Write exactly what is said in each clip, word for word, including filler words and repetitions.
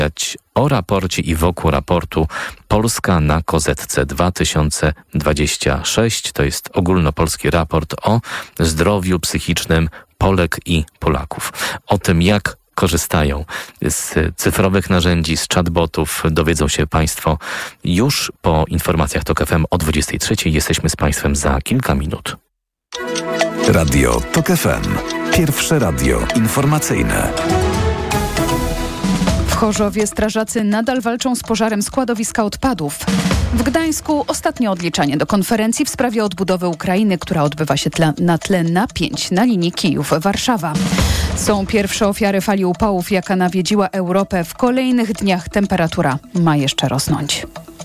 o raporcie i wokół raportu Polska na kozetce dwa tysiące dwudziesty szósty. To jest ogólnopolski raport o zdrowiu psychicznym Polek i Polaków. O tym, jak korzystają z cyfrowych narzędzi, z chatbotów, dowiedzą się Państwo już po informacjach TOK F M o dwudziestej trzeciej. Jesteśmy z Państwem za kilka minut. Radio TOK F M. Pierwsze radio informacyjne. W Chorzowie strażacy nadal walczą z pożarem składowiska odpadów. W Gdańsku ostatnie odliczanie do konferencji w sprawie odbudowy Ukrainy, która odbywa się tla, na tle napięć na linii Kijów-Warszawa. Są pierwsze ofiary fali upałów, jaka nawiedziła Europę. W kolejnych dniach temperatura ma jeszcze rosnąć.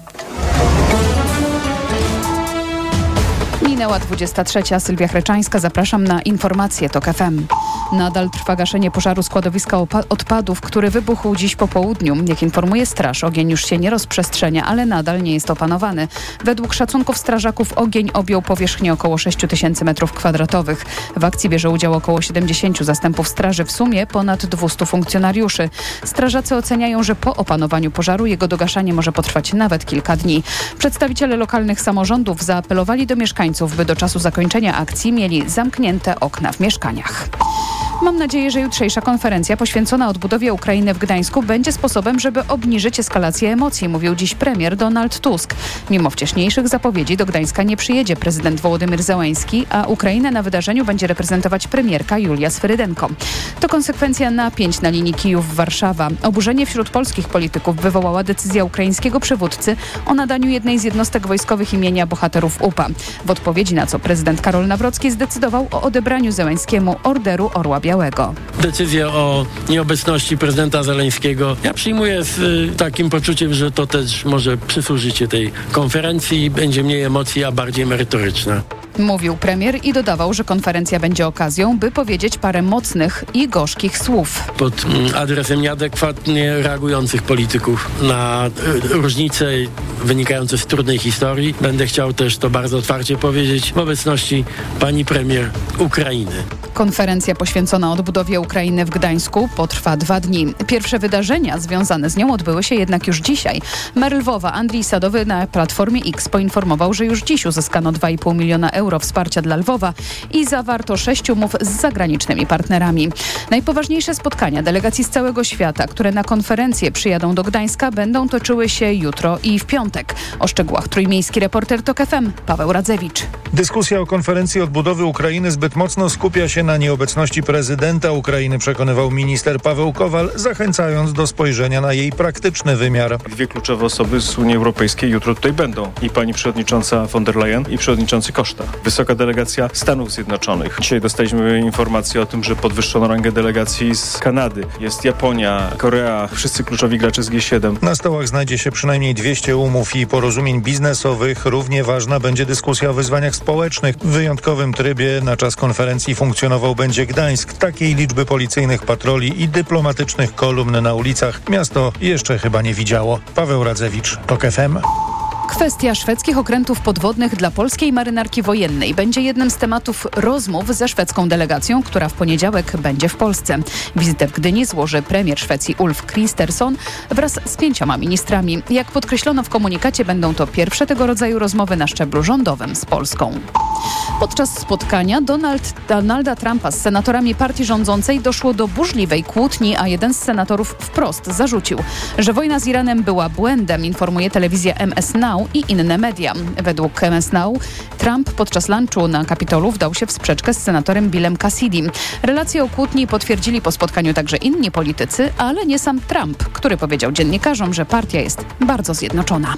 Minęła dwudziesta trzecia. Sylwia Chreczańska. Zapraszam na informacje TOK F M. Nadal trwa gaszenie pożaru składowiska opa- odpadów, który wybuchł dziś po południu. Jak informuje straż, ogień już się nie rozprzestrzenia, ale nadal nie jest opanowany. Według szacunków strażaków ogień objął powierzchnię około sześć tysięcy metrów kwadratowych. W akcji bierze udział około siedemdziesiąt zastępów straży, w sumie ponad dwieście funkcjonariuszy. Strażacy oceniają, że po opanowaniu pożaru jego dogaszanie może potrwać nawet kilka dni. Przedstawiciele lokalnych samorządów zaapelowali do mieszkańców, by do czasu zakończenia akcji mieli zamknięte okna w mieszkaniach. Mam nadzieję, że jutrzejsza konferencja poświęcona odbudowie Ukrainy w Gdańsku będzie sposobem, żeby obniżyć eskalację emocji, mówił dziś premier Donald Tusk. Mimo wcześniejszych zapowiedzi do Gdańska nie przyjedzie prezydent Wołodymyr Zełenski, a Ukrainę na wydarzeniu będzie reprezentować premierka Julia Swyrydenko. To konsekwencja napięć na linii Kijów-Warszawa. Oburzenie wśród polskich polityków wywołała decyzja ukraińskiego przywódcy o nadaniu jednej z jednostek wojskowych imienia bohaterów U P A. W odpowiedzi na co prezydent Karol Nawrocki zdecydował o odebraniu Zełenskiemu Orderu Orła Białego. Decyzję o nieobecności prezydenta Zeleńskiego ja przyjmuję z y, takim poczuciem, że to też może przysłużyć się tej konferencji i będzie mniej emocji, a bardziej merytoryczna. Mówił premier i dodawał, że konferencja będzie okazją, by powiedzieć parę mocnych i gorzkich słów. Pod mm, adresem nieadekwatnie reagujących polityków na y, różnice wynikające z trudnej historii. Będę chciał też to bardzo otwarcie powiedzieć w obecności pani premier Ukrainy. Konferencja poświęcona odbudowie Ukrainy w Gdańsku potrwa dwa dni. Pierwsze wydarzenia związane z nią odbyły się jednak już dzisiaj. Mer Lwowa Andrii Sadowy na Platformie X poinformował, że już dziś uzyskano dwa i pół miliona euro wsparcia dla Lwowa i zawarto sześć umów z zagranicznymi partnerami. Najpoważniejsze spotkania delegacji z całego świata, które na konferencję przyjadą do Gdańska, będą toczyły się jutro i w piątek. O szczegółach trójmiejski reporter TOK F M Paweł Radzewicz. Dyskusja o konferencji odbudowy Ukrainy zbyt mocno skupia się na nieobecności prezydenta Ukrainy, przekonywał minister Paweł Kowal, zachęcając do spojrzenia na jej praktyczny wymiar. Dwie kluczowe osoby z Unii Europejskiej jutro tutaj będą. I pani przewodnicząca von der Leyen i przewodniczący Costa. Wysoka delegacja Stanów Zjednoczonych. Dzisiaj dostaliśmy informację o tym, że podwyższono rangę delegacji z Kanady. Jest Japonia, Korea, wszyscy kluczowi gracze z G siedem. Na stołach znajdzie się przynajmniej dwieście umów i porozumień biznesowych. Równie ważna będzie dyskusja o wyzwaniach społecznych. W wyjątkowym trybie na czas konferencji funkcjonował będzie Gdańsk. Takiej liczby policyjnych patroli i dyplomatycznych kolumn na ulicach miasto jeszcze chyba nie widziało. Paweł Radzewicz, TOK F M. Kwestia szwedzkich okrętów podwodnych dla polskiej marynarki wojennej będzie jednym z tematów rozmów ze szwedzką delegacją, która w poniedziałek będzie w Polsce. Wizytę w Gdyni złoży premier Szwecji Ulf Kristersson wraz z pięcioma ministrami. Jak podkreślono w komunikacie, będą to pierwsze tego rodzaju rozmowy na szczeblu rządowym z Polską. Podczas spotkania Donald, Donalda Trumpa z senatorami partii rządzącej doszło do burzliwej kłótni, a jeden z senatorów wprost zarzucił, że wojna z Iranem była błędem, informuje telewizja M S Now i inne media. Według M S Now Trump podczas lunchu na Kapitolu wdał się w sprzeczkę z senatorem Billem Cassidy. Relacje o kłótni potwierdzili po spotkaniu także inni politycy, ale nie sam Trump, który powiedział dziennikarzom, że partia jest bardzo zjednoczona.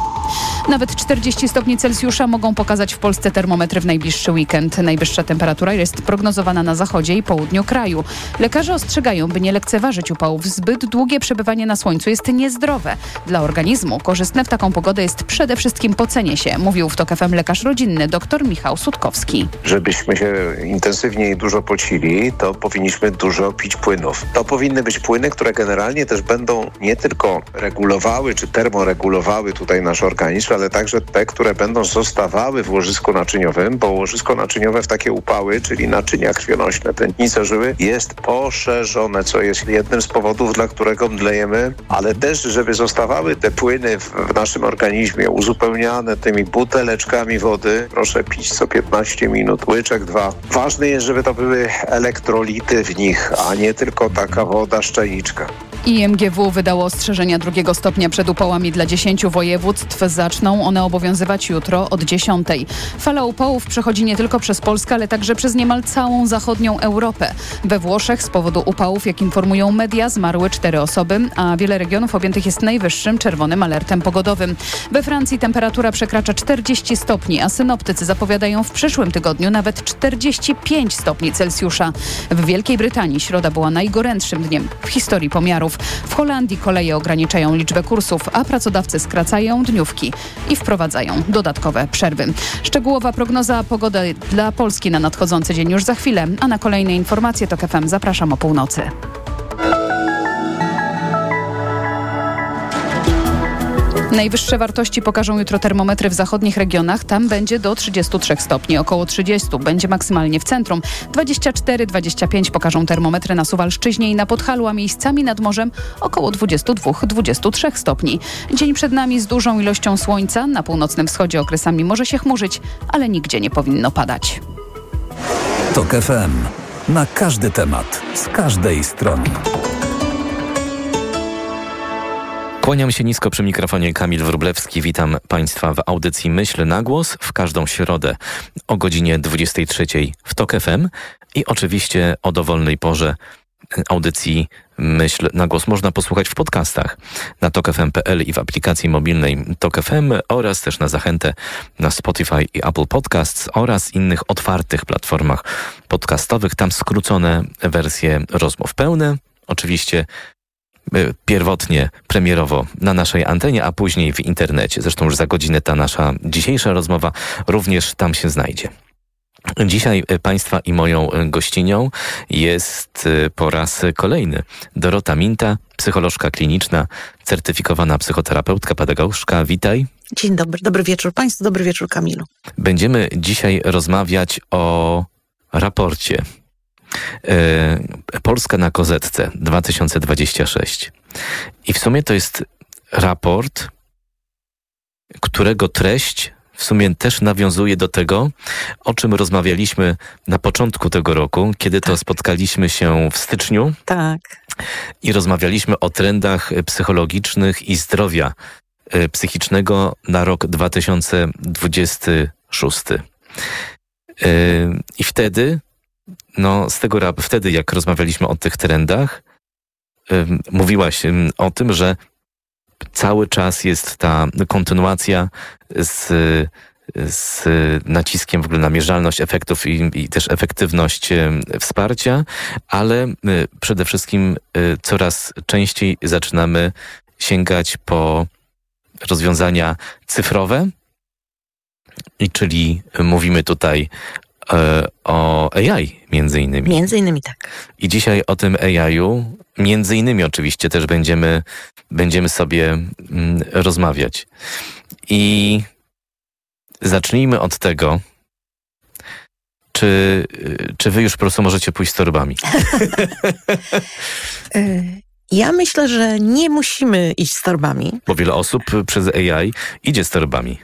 Nawet czterdzieści stopni Celsjusza mogą pokazać w Polsce termometry w najbliższy weekend. Najwyższa temperatura jest prognozowana na zachodzie i południu kraju. Lekarze ostrzegają, by nie lekceważyć upałów. Zbyt długie przebywanie na słońcu jest niezdrowe. Dla organizmu korzystne w taką pogodę jest przede wszystkim pocenie się, mówił w TOK F M lekarz rodzinny dr Michał Sutkowski. Żebyśmy się intensywnie i dużo pocili, to powinniśmy dużo pić płynów. To powinny być płyny, które generalnie też będą nie tylko regulowały czy termoregulowały tutaj nasz organizm, ale także te, które będą zostawały w łożysku naczyniowym, bo łożysko naczyniowe w takie upały, czyli naczynia krwionośne, tętnice żyły, jest poszerzone, co jest jednym z powodów, dla którego mdlejemy, ale też, żeby zostawały te płyny w, w naszym organizmie uzupełniane tymi buteleczkami wody. Proszę pić co piętnaście minut, łyczek dwa. Ważne jest, żeby to były elektrolity w nich, a nie tylko taka woda z czajniczka. I M G W wydało ostrzeżenia drugiego stopnia przed upałami dla dziesięciu województw. Zaczną one obowiązywać jutro od dziesiątej. Fala upałów przechodzi nie tylko przez Polskę, ale także przez niemal całą zachodnią Europę. We Włoszech z powodu upałów, jak informują media, zmarły cztery osoby, a wiele regionów objętych jest najwyższym czerwonym alertem pogodowym. We Francji temperatura przekracza czterdzieści stopni, a synoptycy zapowiadają w przyszłym tygodniu nawet czterdzieści pięć stopni Celsjusza. W Wielkiej Brytanii środa była najgorętszym dniem w historii pomiarów. W Holandii koleje ograniczają liczbę kursów, a pracodawcy skracają dniówki i wprowadzają dodatkowe przerwy. Szczegółowa prognoza pogody dla Polski na nadchodzący dzień już za chwilę, a na kolejne informacje TOK F M zapraszam o północy. Najwyższe wartości pokażą jutro termometry w zachodnich regionach. Tam będzie do trzydziestu trzech stopni, około trzydziestu. Będzie maksymalnie w centrum. dwadzieścia cztery dwadzieścia pięć pokażą termometry na Suwalszczyźnie i na Podhalu, a miejscami nad morzem około dwadzieścia dwa dwadzieścia trzy stopni. Dzień przed nami z dużą ilością słońca. Na północnym wschodzie okresami może się chmurzyć, ale nigdzie nie powinno padać. TOK F M. Na każdy temat, z każdej strony. Kłaniam się nisko przy mikrofonie, Kamil Wróblewski. Witam Państwa w audycji Myśl na głos w każdą środę o godzinie dwudziestej trzeciej w TOK F M i oczywiście o dowolnej porze audycji Myśl na głos można posłuchać w podcastach na tok f m kropka p l i w aplikacji mobilnej TOK F M oraz też na zachętę na Spotify i Apple Podcasts oraz innych otwartych platformach podcastowych. Tam skrócone wersje rozmów pełne. Oczywiście pierwotnie, premierowo na naszej antenie, a później w internecie. Zresztą już za godzinę ta nasza dzisiejsza rozmowa również tam się znajdzie. Dzisiaj Państwa i moją gościnią jest po raz kolejny Dorota Minta, psycholożka kliniczna, certyfikowana psychoterapeutka, pedagogzka. Witaj. Dzień dobry, dobry wieczór Państwu, dobry wieczór Kamilu. Będziemy dzisiaj rozmawiać o raporcie Polska na kozetce dwa tysiące dwudziesty szósty. I w sumie to jest raport, którego treść w sumie też nawiązuje do tego, o czym rozmawialiśmy na początku tego roku, kiedy to spotkaliśmy się w styczniu. Tak. I rozmawialiśmy o trendach psychologicznych i zdrowia psychicznego na rok dwa tysiące dwudziesty szósty. I wtedy No, z tego wtedy, jak rozmawialiśmy o tych trendach, ym, mówiłaś ym, o tym, że cały czas jest ta kontynuacja z, z naciskiem w ogóle na mierzalność efektów i, i też efektywność ym, wsparcia, ale y, przede wszystkim y, coraz częściej zaczynamy sięgać po rozwiązania cyfrowe, i czyli mówimy tutaj o A I między innymi. Między innymi tak. I dzisiaj o tym A I-u, między innymi oczywiście też będziemy, będziemy sobie mm, rozmawiać. I zacznijmy od tego, czy, czy wy już po prostu możecie pójść z torbami? Ja myślę, że nie musimy iść z torbami. Bo wiele osób przez A I idzie z torbami.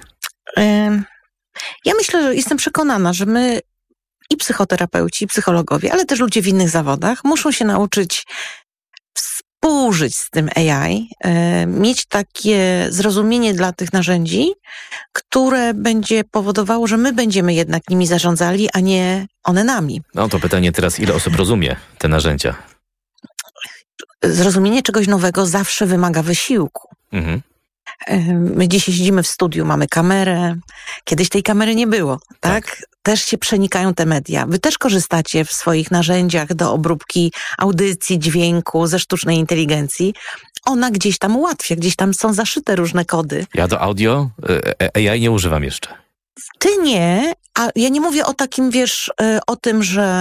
Ja myślę, że jestem przekonana, że my i psychoterapeuci, i psychologowie, ale też ludzie w innych zawodach muszą się nauczyć współżyć z tym A I, e, mieć takie zrozumienie dla tych narzędzi, które będzie powodowało, że my będziemy jednak nimi zarządzali, a nie one nami. No to pytanie teraz, ile osób rozumie te narzędzia? Zrozumienie czegoś nowego zawsze wymaga wysiłku. Mhm. My dzisiaj siedzimy w studiu, mamy kamerę. Kiedyś tej kamery nie było, tak? tak? Też się przenikają te media. Wy też korzystacie w swoich narzędziach do obróbki audycji, dźwięku, ze sztucznej inteligencji. Ona gdzieś tam ułatwia, gdzieś tam są zaszyte różne kody. Ja do audio A I nie używam jeszcze. Ty nie, a ja nie mówię o takim, wiesz, o tym, że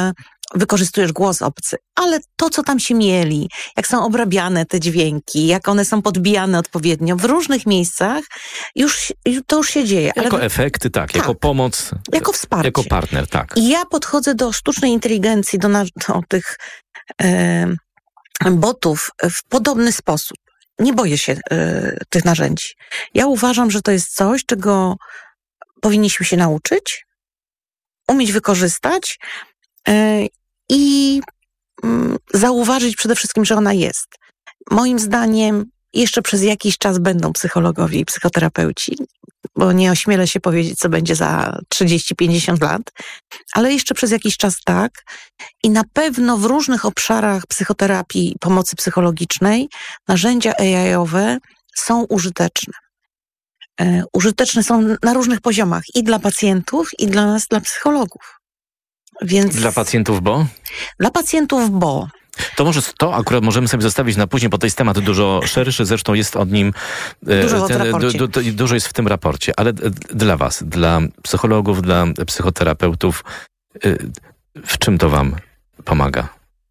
wykorzystujesz głos obcy, ale to, co tam się mieli, jak są obrabiane te dźwięki, jak one są podbijane odpowiednio, w różnych miejscach już, to już się dzieje. Jako ale... efekty, tak, tak, jako pomoc. Jako wsparcie. Jako partner, tak. I ja podchodzę do sztucznej inteligencji, do, na, do tych e, botów w podobny sposób. Nie boję się e, tych narzędzi. Ja uważam, że to jest coś, czego powinniśmy się nauczyć, umieć wykorzystać e, i mm, zauważyć przede wszystkim, że ona jest. Moim zdaniem jeszcze przez jakiś czas będą psychologowie i psychoterapeuci, bo nie ośmielę się powiedzieć, co będzie za trzydzieści pięćdziesiąt lat, ale jeszcze przez jakiś czas tak. I na pewno w różnych obszarach psychoterapii i pomocy psychologicznej narzędzia A I-owe są użyteczne. E, użyteczne są na różnych poziomach i dla pacjentów, i dla nas, dla psychologów. Więc Dla pacjentów, bo? Dla pacjentów, bo... To może to akurat możemy sobie zostawić na później, bo to jest temat dużo szerszy, zresztą jest od nim... Dużo, ten, w du, du, dużo jest w tym raporcie, ale dla was, dla psychologów, dla psychoterapeutów, w czym to wam pomaga?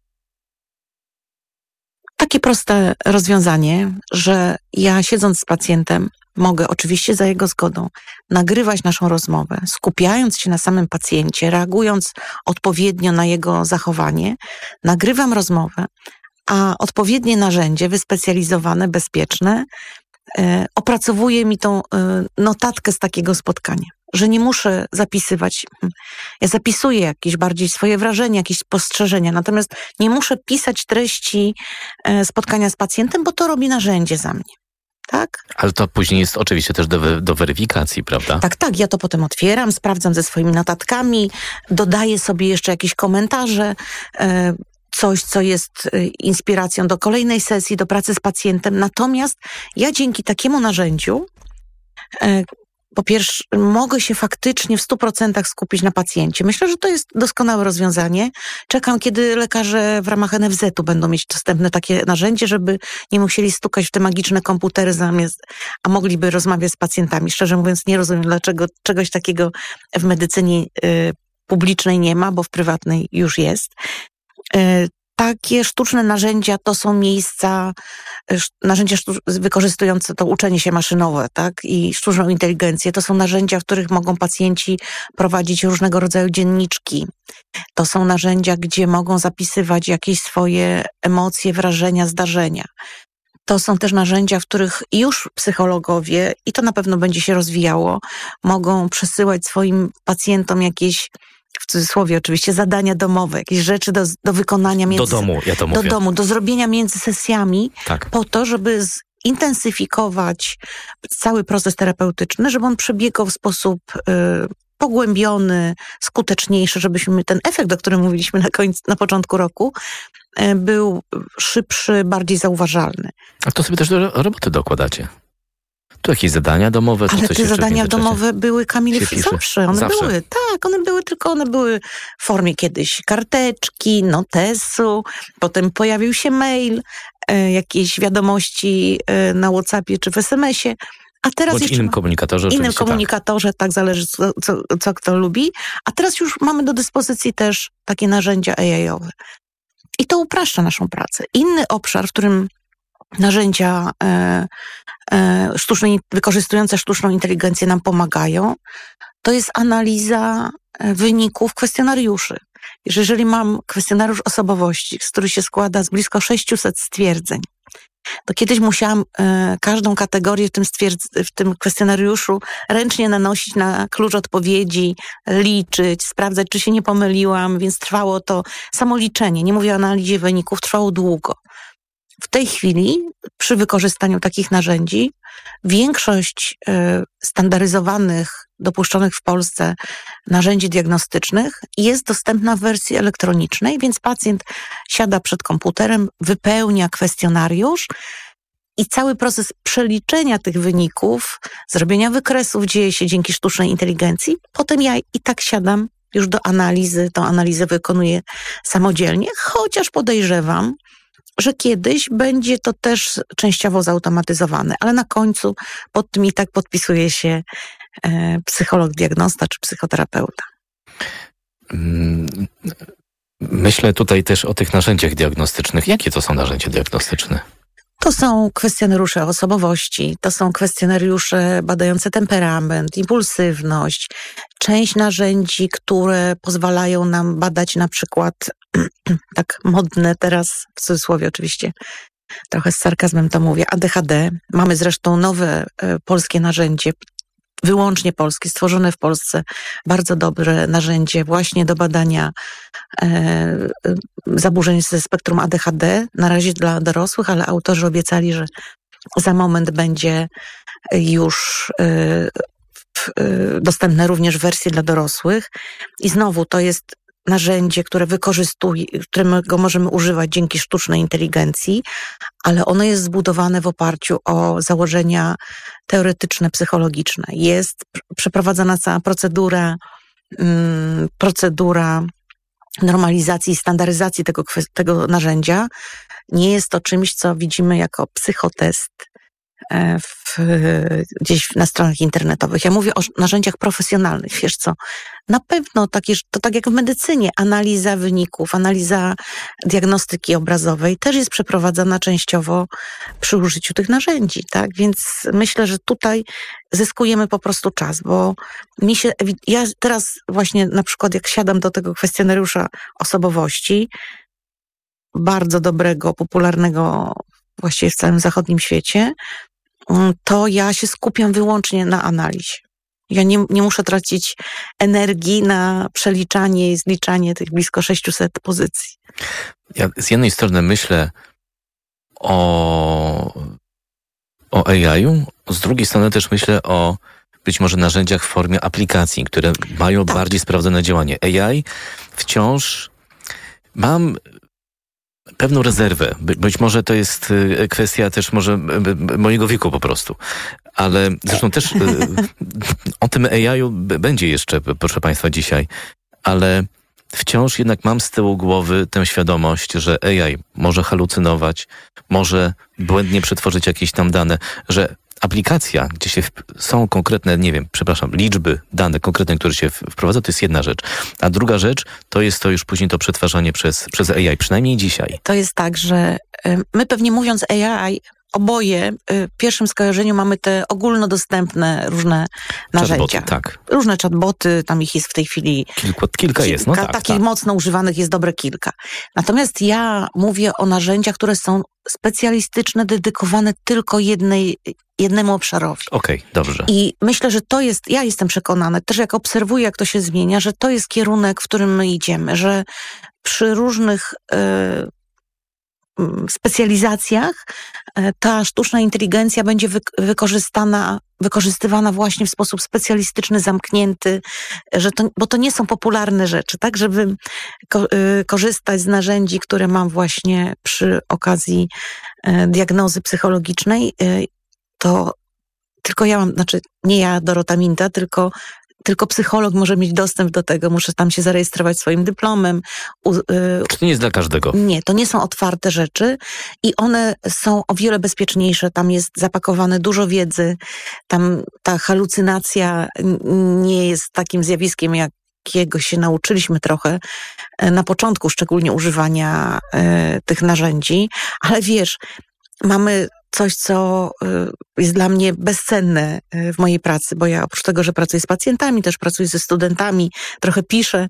Takie proste rozwiązanie, że ja siedząc z pacjentem mogę oczywiście za jego zgodą nagrywać naszą rozmowę, skupiając się na samym pacjencie, reagując odpowiednio na jego zachowanie, nagrywam rozmowę, a odpowiednie narzędzie wyspecjalizowane, bezpieczne e, opracowuje mi tą e, notatkę z takiego spotkania, że nie muszę zapisywać. Ja zapisuję jakieś bardziej swoje wrażenia, jakieś spostrzeżenia, natomiast nie muszę pisać treści e, spotkania z pacjentem, bo to robi narzędzie za mnie. Tak? Ale to później jest oczywiście też do, do weryfikacji, prawda? Tak, tak. Ja to potem otwieram, sprawdzam ze swoimi notatkami, dodaję sobie jeszcze jakieś komentarze, e, coś, co jest inspiracją do kolejnej sesji, do pracy z pacjentem. Natomiast ja dzięki takiemu narzędziu e, po pierwsze, mogę się faktycznie w stu procentach skupić na pacjencie. Myślę, że to jest doskonałe rozwiązanie. Czekam, kiedy lekarze w ramach N F Z-u będą mieć dostępne takie narzędzie, żeby nie musieli stukać w te magiczne komputery zamiast, a mogliby rozmawiać z pacjentami. Szczerze mówiąc, nie rozumiem, dlaczego czegoś takiego w medycynie y, publicznej nie ma, bo w prywatnej już jest. Y, Takie sztuczne narzędzia to są miejsca, narzędzia sztuc- wykorzystujące to uczenie się maszynowe, tak, i sztuczną inteligencję. To są narzędzia, w których mogą pacjenci prowadzić różnego rodzaju dzienniczki. To są narzędzia, gdzie mogą zapisywać jakieś swoje emocje, wrażenia, zdarzenia. To są też narzędzia, w których już psychologowie, i to na pewno będzie się rozwijało, mogą przesyłać swoim pacjentom jakieś, w cudzysłowie oczywiście, zadania domowe, jakieś rzeczy do, do wykonania między... Do domu, ja to mówię. Do domu, do zrobienia między sesjami, tak. Po to, żeby zintensyfikować cały proces terapeutyczny, żeby on przebiegał w sposób y, pogłębiony, skuteczniejszy, żebyśmy ten efekt, o którym mówiliśmy na końcu, na początku roku, y, był szybszy, bardziej zauważalny. A to sobie też do roboty dokładacie. Tu jakieś zadania domowe? Ale coś te zadania domowe były, Kamil, zawsze. One zawsze. były, tak, one były, tylko one były w formie kiedyś karteczki, notesu, potem pojawił się mail, e, jakieś wiadomości e, na WhatsAppie czy w es em esie. A teraz Bądź jeszcze innym komunikatorze. innym komunikatorze, tak, tak zależy co, co, co kto lubi. A teraz już mamy do dyspozycji też takie narzędzia A I-owe. I to upraszcza naszą pracę. Inny obszar, w którym narzędzia e, e, sztucznej, wykorzystujące sztuczną inteligencję nam pomagają, to jest analiza wyników kwestionariuszy. Jeżeli mam kwestionariusz osobowości, który się składa z blisko sześciuset stwierdzeń, to kiedyś musiałam e, każdą kategorię w tym, stwierdz- w tym kwestionariuszu ręcznie nanosić na klucz odpowiedzi, liczyć, sprawdzać, czy się nie pomyliłam, więc trwało to samo liczenie, nie mówię o analizie wyników, trwało długo. W tej chwili, przy wykorzystaniu takich narzędzi, większość y, standaryzowanych, dopuszczonych w Polsce narzędzi diagnostycznych jest dostępna w wersji elektronicznej, więc pacjent siada przed komputerem, wypełnia kwestionariusz i cały proces przeliczenia tych wyników, zrobienia wykresów dzieje się dzięki sztucznej inteligencji. Potem ja i tak siadam już do analizy, tą analizę wykonuję samodzielnie, chociaż podejrzewam, że kiedyś będzie to też częściowo zautomatyzowane, ale na końcu pod tym i tak podpisuje się e, psycholog, diagnosta czy psychoterapeuta. Myślę tutaj też o tych narzędziach diagnostycznych. Jakie to są narzędzia diagnostyczne? To są kwestionariusze osobowości, to są kwestionariusze badające temperament, impulsywność, część narzędzi, które pozwalają nam badać na przykład, tak modne teraz, w cudzysłowie oczywiście, trochę z sarkazmem to mówię, A D H D. Mamy zresztą nowe e, polskie narzędzie, wyłącznie polskie, stworzone w Polsce, bardzo dobre narzędzie właśnie do badania e, zaburzeń ze spektrum A D H D, na razie dla dorosłych, ale autorzy obiecali, że za moment będzie już e, w, e, dostępne również w wersji dla dorosłych. I znowu to jest narzędzie, które wykorzystuje, którego możemy używać dzięki sztucznej inteligencji, ale ono jest zbudowane w oparciu o założenia teoretyczne, psychologiczne. Jest przeprowadzana cała procedura, um, procedura normalizacji i standaryzacji tego, tego narzędzia. Nie jest to czymś, co widzimy jako psychotest w, gdzieś na stronach internetowych. Ja mówię o narzędziach profesjonalnych. Wiesz co, na pewno takie, to tak jak w medycynie, analiza wyników, analiza diagnostyki obrazowej też jest przeprowadzana częściowo przy użyciu tych narzędzi, tak? Więc myślę, że tutaj zyskujemy po prostu czas, bo mi się, ja teraz właśnie na przykład jak siadam do tego kwestionariusza osobowości, bardzo dobrego, popularnego właściwie w całym zachodnim świecie, to ja się skupiam wyłącznie na analizie. Ja nie, nie muszę tracić energii na przeliczanie i zliczanie tych blisko sześciuset pozycji. Ja z jednej strony myślę o, o A I-u, z drugiej strony też myślę o być może narzędziach w formie aplikacji, które mają tak. bardziej sprawdzone działanie. A I wciąż mam pewną rezerwę. By, być może to jest kwestia też może mojego wieku po prostu. Ale zresztą też o tym A I-u będzie jeszcze, proszę Państwa, dzisiaj. Ale wciąż jednak mam z tyłu głowy tę świadomość, że A I może halucynować, może błędnie przetworzyć jakieś tam dane, że aplikacja, gdzie się w, są konkretne, nie wiem, przepraszam, liczby, dane konkretne, które się wprowadza, to jest jedna rzecz. A druga rzecz, to jest to już później to przetwarzanie przez, przez A I, przynajmniej dzisiaj. To jest tak, że my pewnie mówiąc A I, oboje w pierwszym skojarzeniu mamy te ogólnodostępne różne narzędzia. Chatboty, tak. Różne chatboty, tam ich jest w tej chwili kilka, kilka jest, no tak. Takich tak. mocno używanych jest dobre kilka. Natomiast ja mówię o narzędziach, które są specjalistyczne, dedykowane tylko jednej, jednemu obszarowi. Okej, okay, dobrze. I myślę, że to jest, ja jestem przekonana, też jak obserwuję, jak to się zmienia, że to jest kierunek, w którym my idziemy, że przy różnych y, specjalizacjach ta sztuczna inteligencja będzie wy, wykorzystana, wykorzystywana właśnie w sposób specjalistyczny, zamknięty, że to, bo to nie są popularne rzeczy, tak? Żeby ko, y, korzystać z narzędzi, które mam właśnie przy okazji y, diagnozy psychologicznej, y, to tylko ja mam, znaczy nie ja, Dorota Minta, tylko Tylko psycholog może mieć dostęp do tego, muszę tam się zarejestrować swoim dyplomem. U, y, Czy to nie jest dla każdego? Nie, to nie są otwarte rzeczy i one są o wiele bezpieczniejsze. Tam jest zapakowane dużo wiedzy, tam ta halucynacja nie jest takim zjawiskiem, jakiego się nauczyliśmy trochę na początku, szczególnie używania y, tych narzędzi, ale wiesz, mamy coś, co jest dla mnie bezcenne w mojej pracy, bo ja oprócz tego, że pracuję z pacjentami, też pracuję ze studentami, trochę piszę,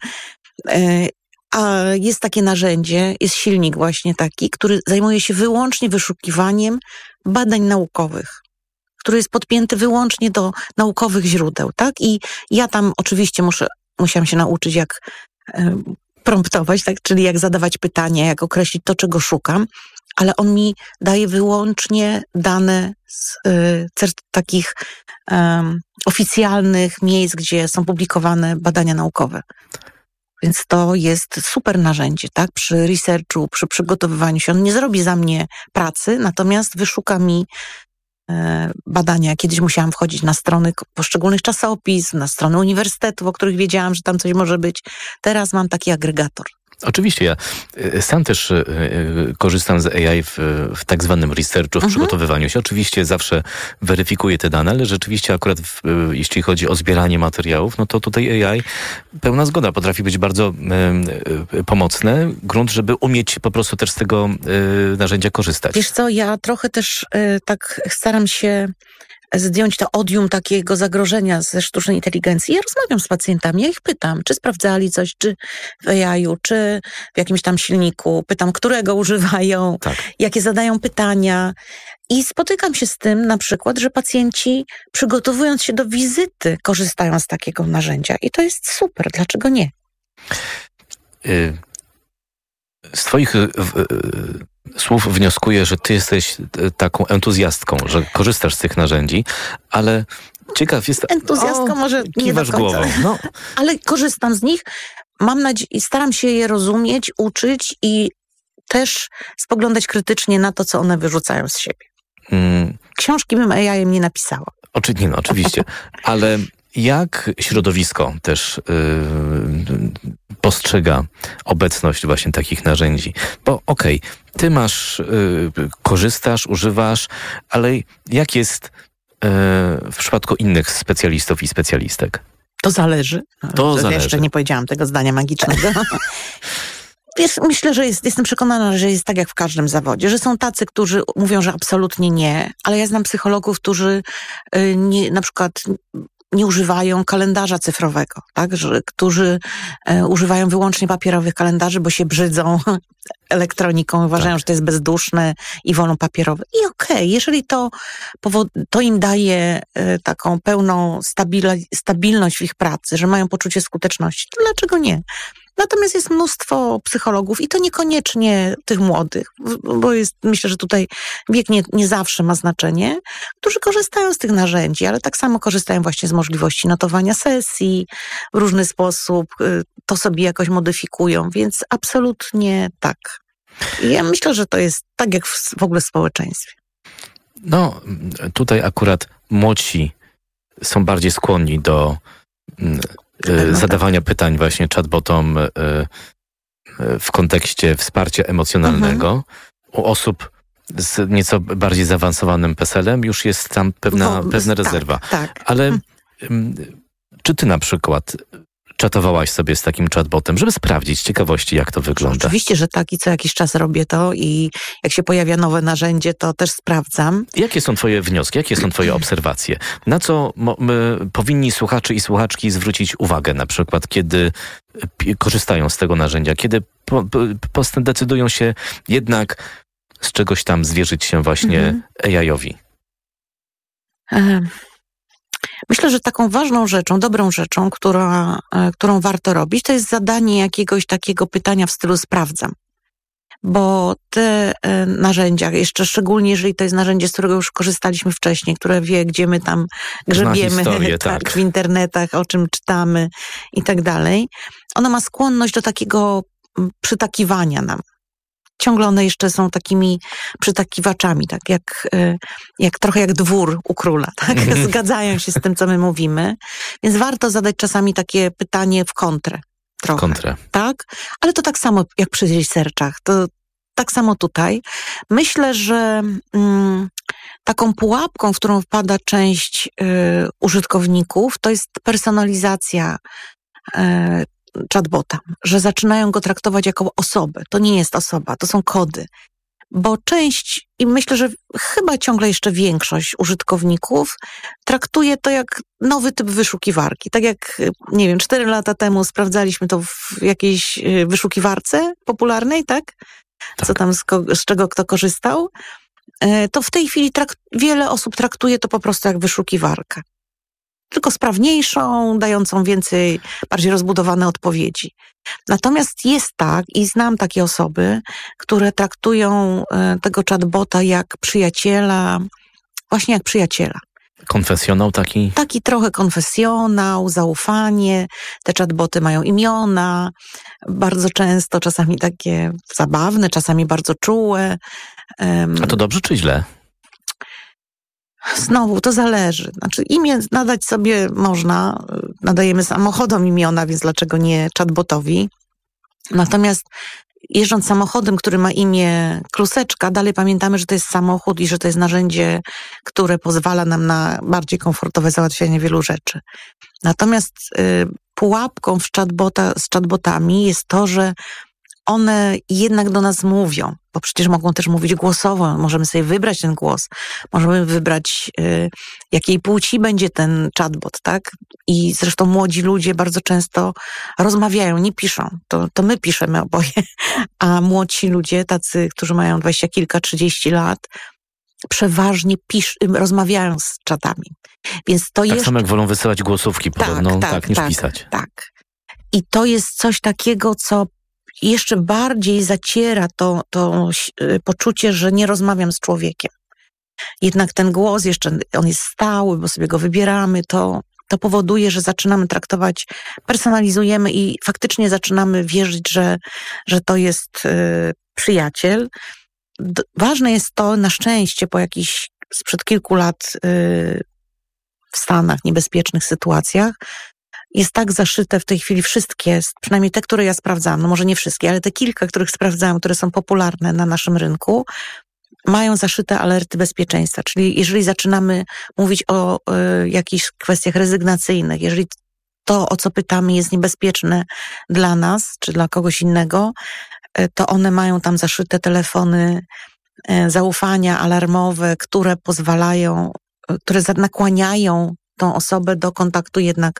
a jest takie narzędzie, jest silnik właśnie taki, który zajmuje się wyłącznie wyszukiwaniem badań naukowych, który jest podpięty wyłącznie do naukowych źródeł, tak? I ja tam oczywiście muszę, musiałam się nauczyć, jak promptować, tak? Czyli jak zadawać pytania, jak określić to, czego szukam, ale on mi daje wyłącznie dane z y, cert- takich um, oficjalnych miejsc, gdzie są publikowane badania naukowe. Więc to jest super narzędzie, tak? Przy researchu, przy przygotowywaniu się. On nie zrobi za mnie pracy, natomiast wyszuka mi y, badania. Kiedyś musiałam wchodzić na strony poszczególnych czasopism, na strony uniwersytetów, o których wiedziałam, że tam coś może być. Teraz mam taki agregator. Oczywiście, ja y, sam też y, y, korzystam z A I w, w tak zwanym researchu, w mhm. przygotowywaniu się. Oczywiście zawsze weryfikuję te dane, ale rzeczywiście akurat w, y, jeśli chodzi o zbieranie materiałów, no to tutaj A I, pełna zgoda, potrafi być bardzo y, y, pomocne. Grunt, żeby umieć po prostu też z tego y, narzędzia korzystać. Wiesz co, ja trochę też y, tak staram się zdjąć to odium takiego zagrożenia ze sztucznej inteligencji. Ja rozmawiam z pacjentami, ja ich pytam, czy sprawdzali coś, czy w A I-u, czy w jakimś tam silniku. Pytam, którego używają, tak. jakie zadają pytania. I spotykam się z tym na przykład, że pacjenci przygotowując się do wizyty korzystają z takiego narzędzia. I to jest super. Dlaczego nie? Y- z twoich y- y- słów wnioskuję, że ty jesteś taką entuzjastką, że korzystasz z tych narzędzi, ale ciekaw jest... Entuzjastką może nie do końca. Głową. No. Ale korzystam z nich. Mam nadzieję, staram się je rozumieć, uczyć i też spoglądać krytycznie na to, co one wyrzucają z siebie. Hmm. Książki bym A I nie napisała. Oczy, nie, no, oczywiście, ale jak środowisko też yy, postrzega obecność właśnie takich narzędzi? Bo okej, okay, ty masz, yy, korzystasz, używasz, ale jak jest yy, w przypadku innych specjalistów i specjalistek? To zależy. To zależy. Jeszcze nie powiedziałam tego zdania magicznego. Wiesz, myślę, że jest, jestem przekonana, że jest tak jak w każdym zawodzie, że są tacy, którzy mówią, że absolutnie nie, ale ja znam psychologów, którzy yy, nie, na przykład nie używają kalendarza cyfrowego, tak? Że, którzy e, używają wyłącznie papierowych kalendarzy, bo się brzydzą elektroniką, uważają, tak. że to jest bezduszne i wolą papierowe. I okej, okay, jeżeli to, to im daje e, taką pełną stabil- stabilność w ich pracy, że mają poczucie skuteczności, to dlaczego nie? Natomiast jest mnóstwo psychologów i to niekoniecznie tych młodych, bo jest, myślę, że tutaj wiek nie, nie zawsze ma znaczenie, którzy korzystają z tych narzędzi, ale tak samo korzystają właśnie z możliwości notowania sesji w różny sposób, to sobie jakoś modyfikują, więc absolutnie tak. I ja myślę, że to jest tak jak w, w ogóle w społeczeństwie. No, tutaj akurat młodsi są bardziej skłonni do zadawania pytań właśnie chatbotom w kontekście wsparcia emocjonalnego. Mhm. U osób z nieco bardziej zaawansowanym peselem już jest tam pewna, Bo, pewna rezerwa. Tak, tak. Ale hmm. czy ty na przykład czatowałaś sobie z takim chatbotem, żeby sprawdzić z ciekawości, jak to wygląda? Oczywiście, że tak i co jakiś czas robię to i jak się pojawia nowe narzędzie, to też sprawdzam. Jakie są twoje wnioski, jakie są twoje obserwacje? Na co mo- my powinni słuchacze i słuchaczki zwrócić uwagę na przykład, kiedy p- korzystają z tego narzędzia, kiedy po, po, po decydują się jednak z czegoś tam zwierzyć się właśnie mhm. A I-owi? Um. Myślę, że taką ważną rzeczą, dobrą rzeczą, która, którą warto robić, to jest zadanie jakiegoś takiego pytania w stylu sprawdzam. Bo te narzędzia, jeszcze szczególnie jeżeli to jest narzędzie, z którego już korzystaliśmy wcześniej, które wie, gdzie my tam grzebiemy historię, tak, tak. w internetach, o czym czytamy i tak dalej, ono ma skłonność do takiego przytakiwania nam. Ciągle one jeszcze są takimi przytakiwaczami, tak jak, jak trochę jak dwór u króla, tak? Zgadzają się z tym, co my mówimy. Więc warto zadać czasami takie pytanie w kontrę. Trochę, kontrę. Tak? Ale to tak samo jak przy researchach. To tak samo tutaj. Myślę, że mm, taką pułapką, w którą wpada część y, użytkowników, to jest personalizacja y, chatbota, że zaczynają go traktować jako osobę. To nie jest osoba, to są kody. Bo część, i myślę, że chyba ciągle jeszcze większość użytkowników traktuje to jak nowy typ wyszukiwarki. Tak jak, nie wiem, cztery lata temu sprawdzaliśmy to w jakiejś wyszukiwarce popularnej, tak? tak. Co tam, z, ko- z czego kto korzystał. To w tej chwili trak- wiele osób traktuje to po prostu jak wyszukiwarkę. Tylko sprawniejszą, dającą więcej, bardziej rozbudowane odpowiedzi. Natomiast jest tak, i znam takie osoby, które traktują tego chatbota jak przyjaciela, właśnie jak przyjaciela. Konfesjonał taki? Taki trochę konfesjonał, zaufanie. Te chatboty mają imiona, bardzo często, czasami takie zabawne, czasami bardzo czułe. A to dobrze czy źle? Znowu, to zależy. Znaczy imię nadać sobie można, nadajemy samochodom imiona, więc dlaczego nie chatbotowi? Natomiast jeżdżąc samochodem, który ma imię Kluseczka, dalej pamiętamy, że to jest samochód i że to jest narzędzie, które pozwala nam na bardziej komfortowe załatwianie wielu rzeczy. Natomiast y, pułapką w chatbota, z chatbotami jest to, że one jednak do nas mówią, bo przecież mogą też mówić głosowo, możemy sobie wybrać ten głos, możemy wybrać, y, jakiej płci będzie ten chatbot, tak? I zresztą młodzi ludzie bardzo często rozmawiają, nie piszą. To, to my piszemy oboje, a młodsi ludzie, tacy, którzy mają dwadzieścia kilka, trzydzieści lat, przeważnie pisz, rozmawiają z czatami. Więc to tak jeszcze... samo jak wolą wysyłać głosówki podobno, tak, tak, tak niż tak, pisać. Tak. I to jest coś takiego, co jeszcze bardziej zaciera to, to poczucie, że nie rozmawiam z człowiekiem. Jednak ten głos jeszcze, on jest stały, bo sobie go wybieramy, to, to powoduje, że zaczynamy traktować, personalizujemy i faktycznie zaczynamy wierzyć, że, że to jest y, przyjaciel. D- ważne jest to, na szczęście, po jakichś sprzed kilku lat y, w Stanach niebezpiecznych sytuacjach, jest tak zaszyte w tej chwili wszystkie, przynajmniej te, które ja sprawdzałam, no może nie wszystkie, ale te kilka, których sprawdzałam, które są popularne na naszym rynku, mają zaszyte alerty bezpieczeństwa. Czyli jeżeli zaczynamy mówić o y, jakichś kwestiach rezygnacyjnych, jeżeli to, o co pytamy, jest niebezpieczne dla nas, czy dla kogoś innego, y, to one mają tam zaszyte telefony y, zaufania alarmowe, które pozwalają, y, które nakłaniają tą osobę do kontaktu jednak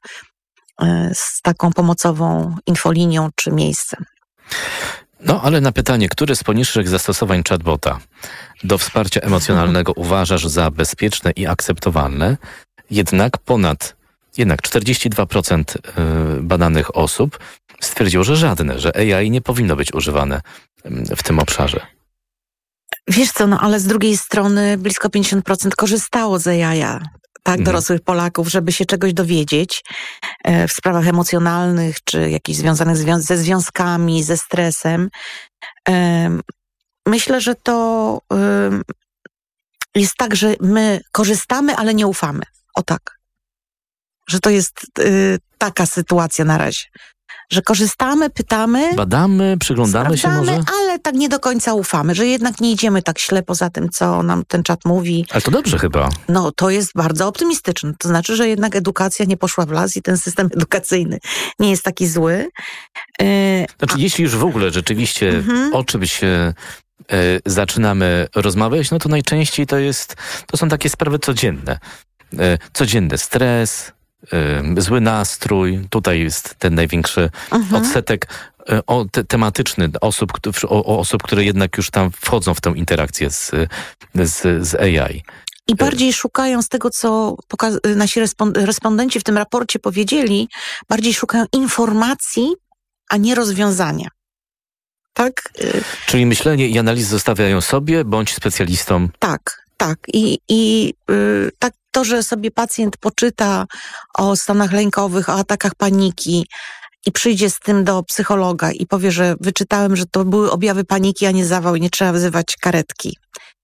z taką pomocową infolinią czy miejscem. No, ale na pytanie, które z poniższych zastosowań chatbota do wsparcia emocjonalnego uważasz za bezpieczne i akceptowalne, jednak ponad, jednak czterdzieści dwa procent badanych osób stwierdziło, że żadne, że A I nie powinno być używane w tym obszarze. Wiesz co, no ale z drugiej strony blisko pięćdziesiąt procent korzystało z A I, tak, dorosłych Polaków, żeby się czegoś dowiedzieć e, w sprawach emocjonalnych, czy jakichś związanych zwią- ze związkami, ze stresem. E, myślę, że to e, jest tak, że my korzystamy, ale nie ufamy. O tak. Że to jest e, taka sytuacja na razie. Że korzystamy, pytamy, badamy, przyglądamy się może? Ale tak nie do końca ufamy, że jednak nie idziemy tak ślepo za tym, co nam ten czat mówi. Ale to dobrze chyba. No, to jest bardzo optymistyczne. To znaczy, że jednak edukacja nie poszła w las i ten system edukacyjny nie jest taki zły. Yy, znaczy, a... jeśli już w ogóle rzeczywiście mhm. o czymś yy, zaczynamy rozmawiać, no to najczęściej to jest, to są takie sprawy codzienne. Yy, codzienny stres, Yy, zły nastrój, tutaj jest ten największy mhm. odsetek yy, o, te, tematyczny osób, o, o osób, które jednak już tam wchodzą w tę interakcję z, z, z A I. I bardziej szukają z tego, co poka- nasi respond- respondenci w tym raporcie powiedzieli, bardziej szukają informacji, a nie rozwiązania. Tak? Czyli myślenie i analizy zostawiają sobie, bądź specjalistom. Tak. Tak, i, i yy, tak to, że sobie pacjent poczyta o stanach lękowych, o atakach paniki i przyjdzie z tym do psychologa i powie, że wyczytałem, że to były objawy paniki, a nie zawał i nie trzeba wzywać karetki.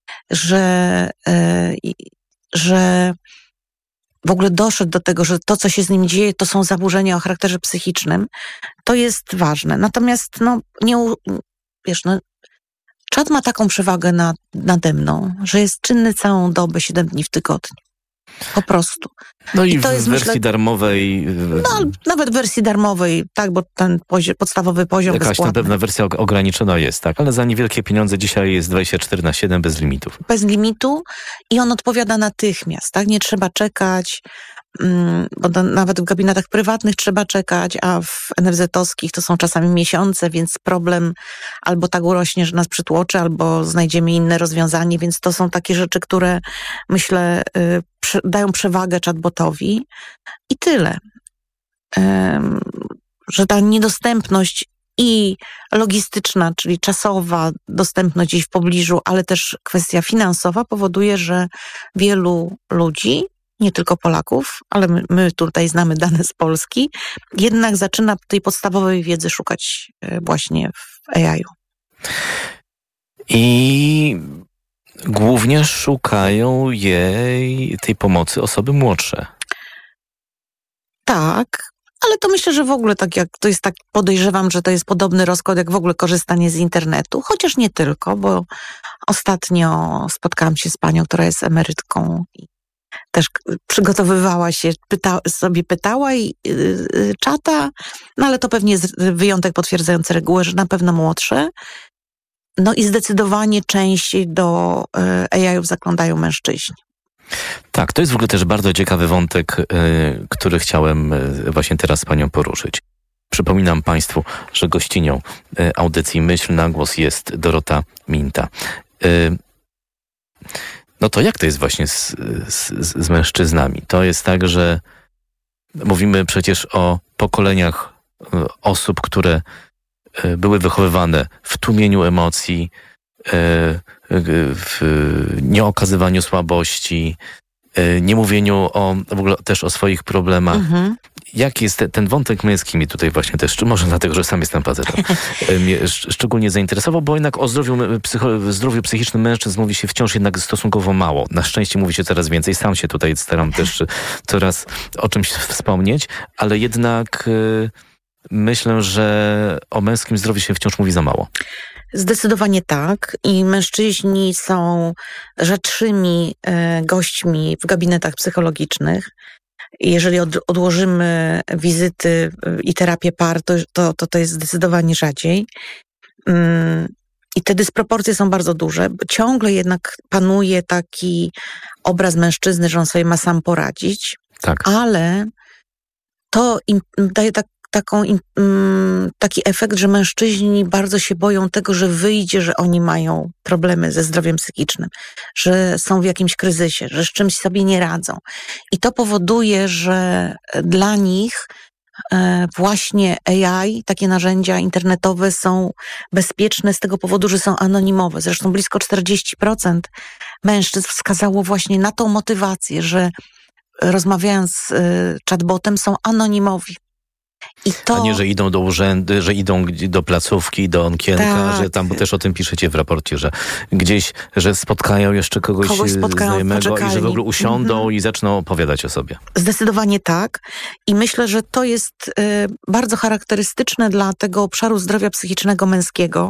Że, yy, że w ogóle doszedł do tego, że to, co się z nim dzieje, to są zaburzenia o charakterze psychicznym, to jest ważne. Natomiast, no, nie, wiesz, no, czat ma taką przewagę nad, nade mną, że jest czynny całą dobę, siedem dni w tygodniu. Po prostu. No i, I to w jest wersji myślę, darmowej... No, nawet w wersji darmowej, tak, bo ten poziom, podstawowy poziom jakaś bezpłatny. Jakaś tam pewna wersja ograniczona jest, tak, ale za niewielkie pieniądze dzisiaj jest dwadzieścia cztery na siedem bez limitów. Bez limitu i on odpowiada natychmiast, tak, nie trzeba czekać, bo to nawet w gabinetach prywatnych trzeba czekać, a w en ef zet-owskich to są czasami miesiące, więc problem albo tak urośnie, że nas przytłoczy, albo znajdziemy inne rozwiązanie, więc to są takie rzeczy, które myślę dają przewagę chatbotowi i tyle. Że ta niedostępność i logistyczna, czyli czasowa dostępność gdzieś w pobliżu, ale też kwestia finansowa powoduje, że wielu ludzi, nie tylko Polaków, ale my, my tutaj znamy dane z Polski, jednak zaczyna tej podstawowej wiedzy szukać właśnie w A I-u. I głównie szukają jej, tej pomocy osoby młodsze. Tak, Ale to myślę, że w ogóle tak jak to jest tak, podejrzewam, że to jest podobny rozkład jak w ogóle korzystanie z internetu, chociaż nie tylko, bo ostatnio spotkałam się z panią, która jest emerytką i też przygotowywała się, pyta, sobie pytała i yy, czata, no ale to pewnie jest wyjątek potwierdzający regułę, że na pewno młodsze. No i zdecydowanie częściej do yy, A I-ów zaglądają mężczyźni. Tak, to jest w ogóle też bardzo ciekawy wątek, yy, który chciałem yy, właśnie teraz z panią poruszyć. Przypominam państwu, że gościnią yy, audycji Myśl na Głos jest Dorota Minta. Yy, no to jak to jest właśnie z, z, z mężczyznami? To jest tak, że mówimy przecież o pokoleniach yy, osób, które yy, były wychowywane w tłumieniu emocji, w nieokazywaniu słabości, nie mówieniu o, w ogóle też o swoich problemach. Mhm. Jak jest te, ten wątek męski mi tutaj właśnie też, czy może dlatego, że sam jestem facetem, mnie szczególnie zainteresował, bo jednak o zdrowiu, psycho, zdrowiu psychicznym mężczyzn mówi się wciąż jednak stosunkowo mało. Na szczęście mówi się coraz więcej. Sam się tutaj staram też coraz o czymś wspomnieć, ale jednak y, myślę, że o męskim zdrowiu się wciąż mówi za mało. Zdecydowanie tak. I mężczyźni są rzadszymi e, gośćmi w gabinetach psychologicznych. Jeżeli od, odłożymy wizyty i terapię par, to to, to, to jest zdecydowanie rzadziej. Ym, I te dysproporcje są bardzo duże. Bo ciągle jednak panuje taki obraz mężczyzny, że on sobie ma sam poradzić. Tak. Ale to im daje tak Taką, taki efekt, że mężczyźni bardzo się boją tego, że wyjdzie, że oni mają problemy ze zdrowiem psychicznym, że są w jakimś kryzysie, że z czymś sobie nie radzą. I to powoduje, że dla nich właśnie A I, takie narzędzia internetowe są bezpieczne z tego powodu, że są anonimowe. Zresztą blisko czterdzieści procent mężczyzn wskazało właśnie na tą motywację, że rozmawiając z chatbotem są anonimowi. I to... A nie, że idą do urzędu, że idą do placówki, do okienka, tak. Że tam, bo też o tym piszecie w raporcie, że gdzieś, że spotkają jeszcze kogoś, kogoś znajomego i że w ogóle usiądą mm-hmm. i zaczną opowiadać o sobie. Zdecydowanie tak. I myślę, że to jest y, bardzo charakterystyczne dla tego obszaru zdrowia psychicznego męskiego.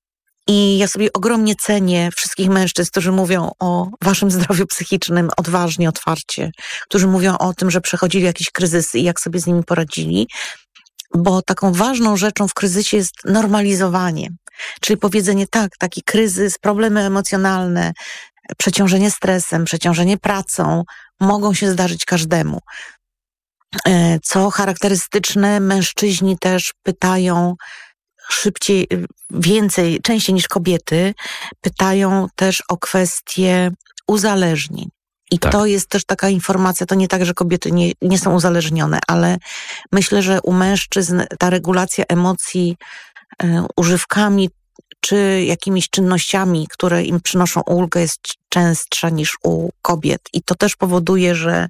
I ja sobie ogromnie cenię wszystkich mężczyzn, którzy mówią o waszym zdrowiu psychicznym odważnie, otwarcie, którzy mówią o tym, że przechodzili jakieś kryzysy i jak sobie z nimi poradzili, bo taką ważną rzeczą w kryzysie jest normalizowanie, czyli powiedzenie tak, taki kryzys, problemy emocjonalne, przeciążenie stresem, przeciążenie pracą mogą się zdarzyć każdemu. Co charakterystyczne, mężczyźni też pytają szybciej, więcej, częściej niż kobiety, pytają też o kwestie uzależnień. I tak. To jest też taka informacja, to nie tak, że kobiety nie, nie są uzależnione, ale myślę, że u mężczyzn ta regulacja emocji y, używkami czy jakimiś czynnościami, które im przynoszą ulgę, jest częstsza niż u kobiet. I to też powoduje, że,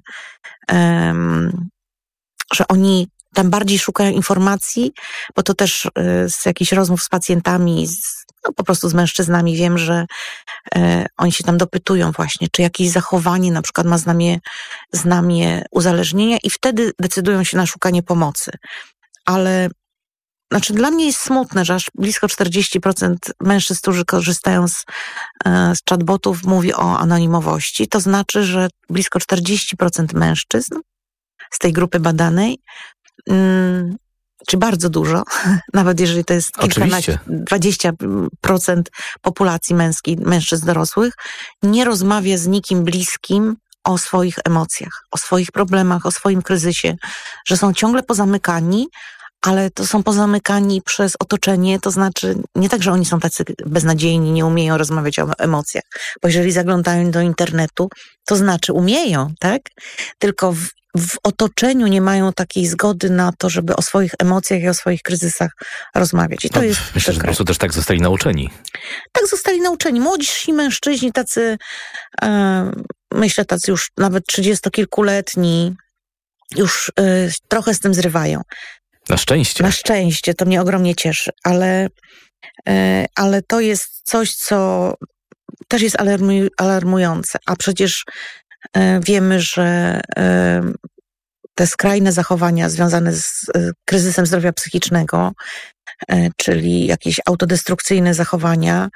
um, że oni tam bardziej szukają informacji, bo to też y, z jakichś rozmów z pacjentami, z, no po prostu z mężczyznami wiem, że y, oni się tam dopytują właśnie, czy jakieś zachowanie na przykład ma znamie, znamie uzależnienia i wtedy decydują się na szukanie pomocy. Ale znaczy dla mnie jest smutne, że aż blisko czterdzieści procent mężczyzn, którzy korzystają z, y, z chatbotów, mówi o anonimowości. To znaczy, że blisko czterdzieści procent mężczyzn z tej grupy badanej, Hmm, czy bardzo dużo, nawet jeżeli to jest kilkanaście, dwadzieścia procent populacji męskiej, mężczyzn dorosłych, nie rozmawia z nikim bliskim o swoich emocjach, o swoich problemach, o swoim kryzysie, że są ciągle pozamykani, ale to są pozamykani przez otoczenie, to znaczy nie tak, że oni są tacy beznadziejni, nie umieją rozmawiać o emocjach, bo jeżeli zaglądają do internetu, to znaczy umieją, tak? Tylko w w otoczeniu nie mają takiej zgody na to, żeby o swoich emocjach i o swoich kryzysach rozmawiać. I to no, jest myślę, że po prostu też tak zostali nauczeni. Tak zostali nauczeni. Młodzi mężczyźni, tacy, e, myślę, tacy już nawet trzydziestokilkuletni, już e, trochę z tym zrywają. Na szczęście. Na szczęście, to mnie ogromnie cieszy, ale, e, ale to jest coś, co też jest alarmuj, alarmujące, a przecież wiemy, że te skrajne zachowania związane z kryzysem zdrowia psychicznego, czyli jakieś autodestrukcyjne zachowania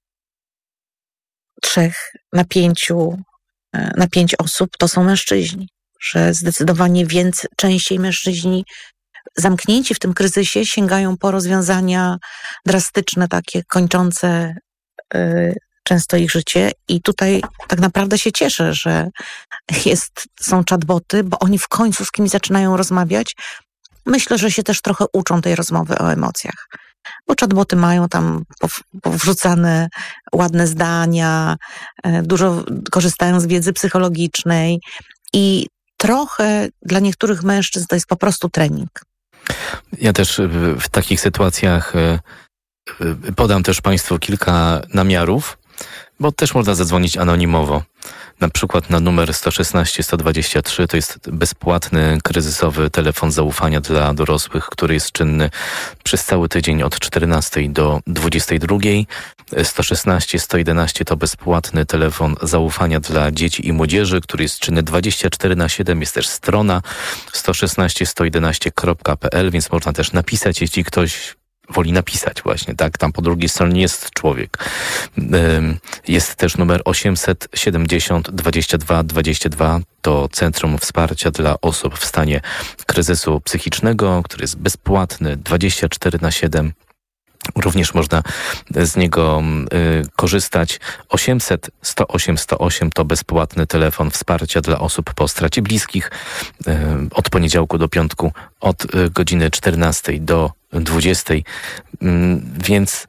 trzech na pięciu, na pięć osób, to są mężczyźni. Że zdecydowanie więcej, częściej mężczyźni zamknięci w tym kryzysie sięgają po rozwiązania drastyczne, takie kończące y, często ich życie. I tutaj tak naprawdę się cieszę, że jest, są chatboty, bo oni w końcu z kimś zaczynają rozmawiać. Myślę, że się też trochę uczą tej rozmowy o emocjach. Bo chatboty mają tam powrzucane ładne zdania, dużo korzystają z wiedzy psychologicznej i trochę dla niektórych mężczyzn to jest po prostu trening. Ja też w takich sytuacjach podam też Państwu kilka namiarów, bo też można zadzwonić anonimowo. Na przykład na numer sto szesnaście sto dwadzieścia trzy, to jest bezpłatny, kryzysowy telefon zaufania dla dorosłych, który jest czynny przez cały tydzień od czternastej do dwudziestej drugiej. sto szesnaście sto jedenaście to bezpłatny telefon zaufania dla dzieci i młodzieży, który jest czynny dwadzieścia cztery na siedem. Jest też strona sto szesnaście sto jedenaście kropka p l, więc można też napisać, jeśli ktoś woli napisać właśnie, tak? Tam po drugiej stronie jest człowiek. Jest też numer osiemset siedemdziesiąt dwadzieścia dwa dwadzieścia dwa. To Centrum Wsparcia dla Osób w stanie kryzysu psychicznego, który jest bezpłatny, dwadzieścia cztery na siedem. Również można z niego y, korzystać. osiemset sto osiem sto osiem to bezpłatny telefon wsparcia dla osób po stracie bliskich. Y, od poniedziałku do piątku od y, godziny czternastej do dwudziestej. Y, więc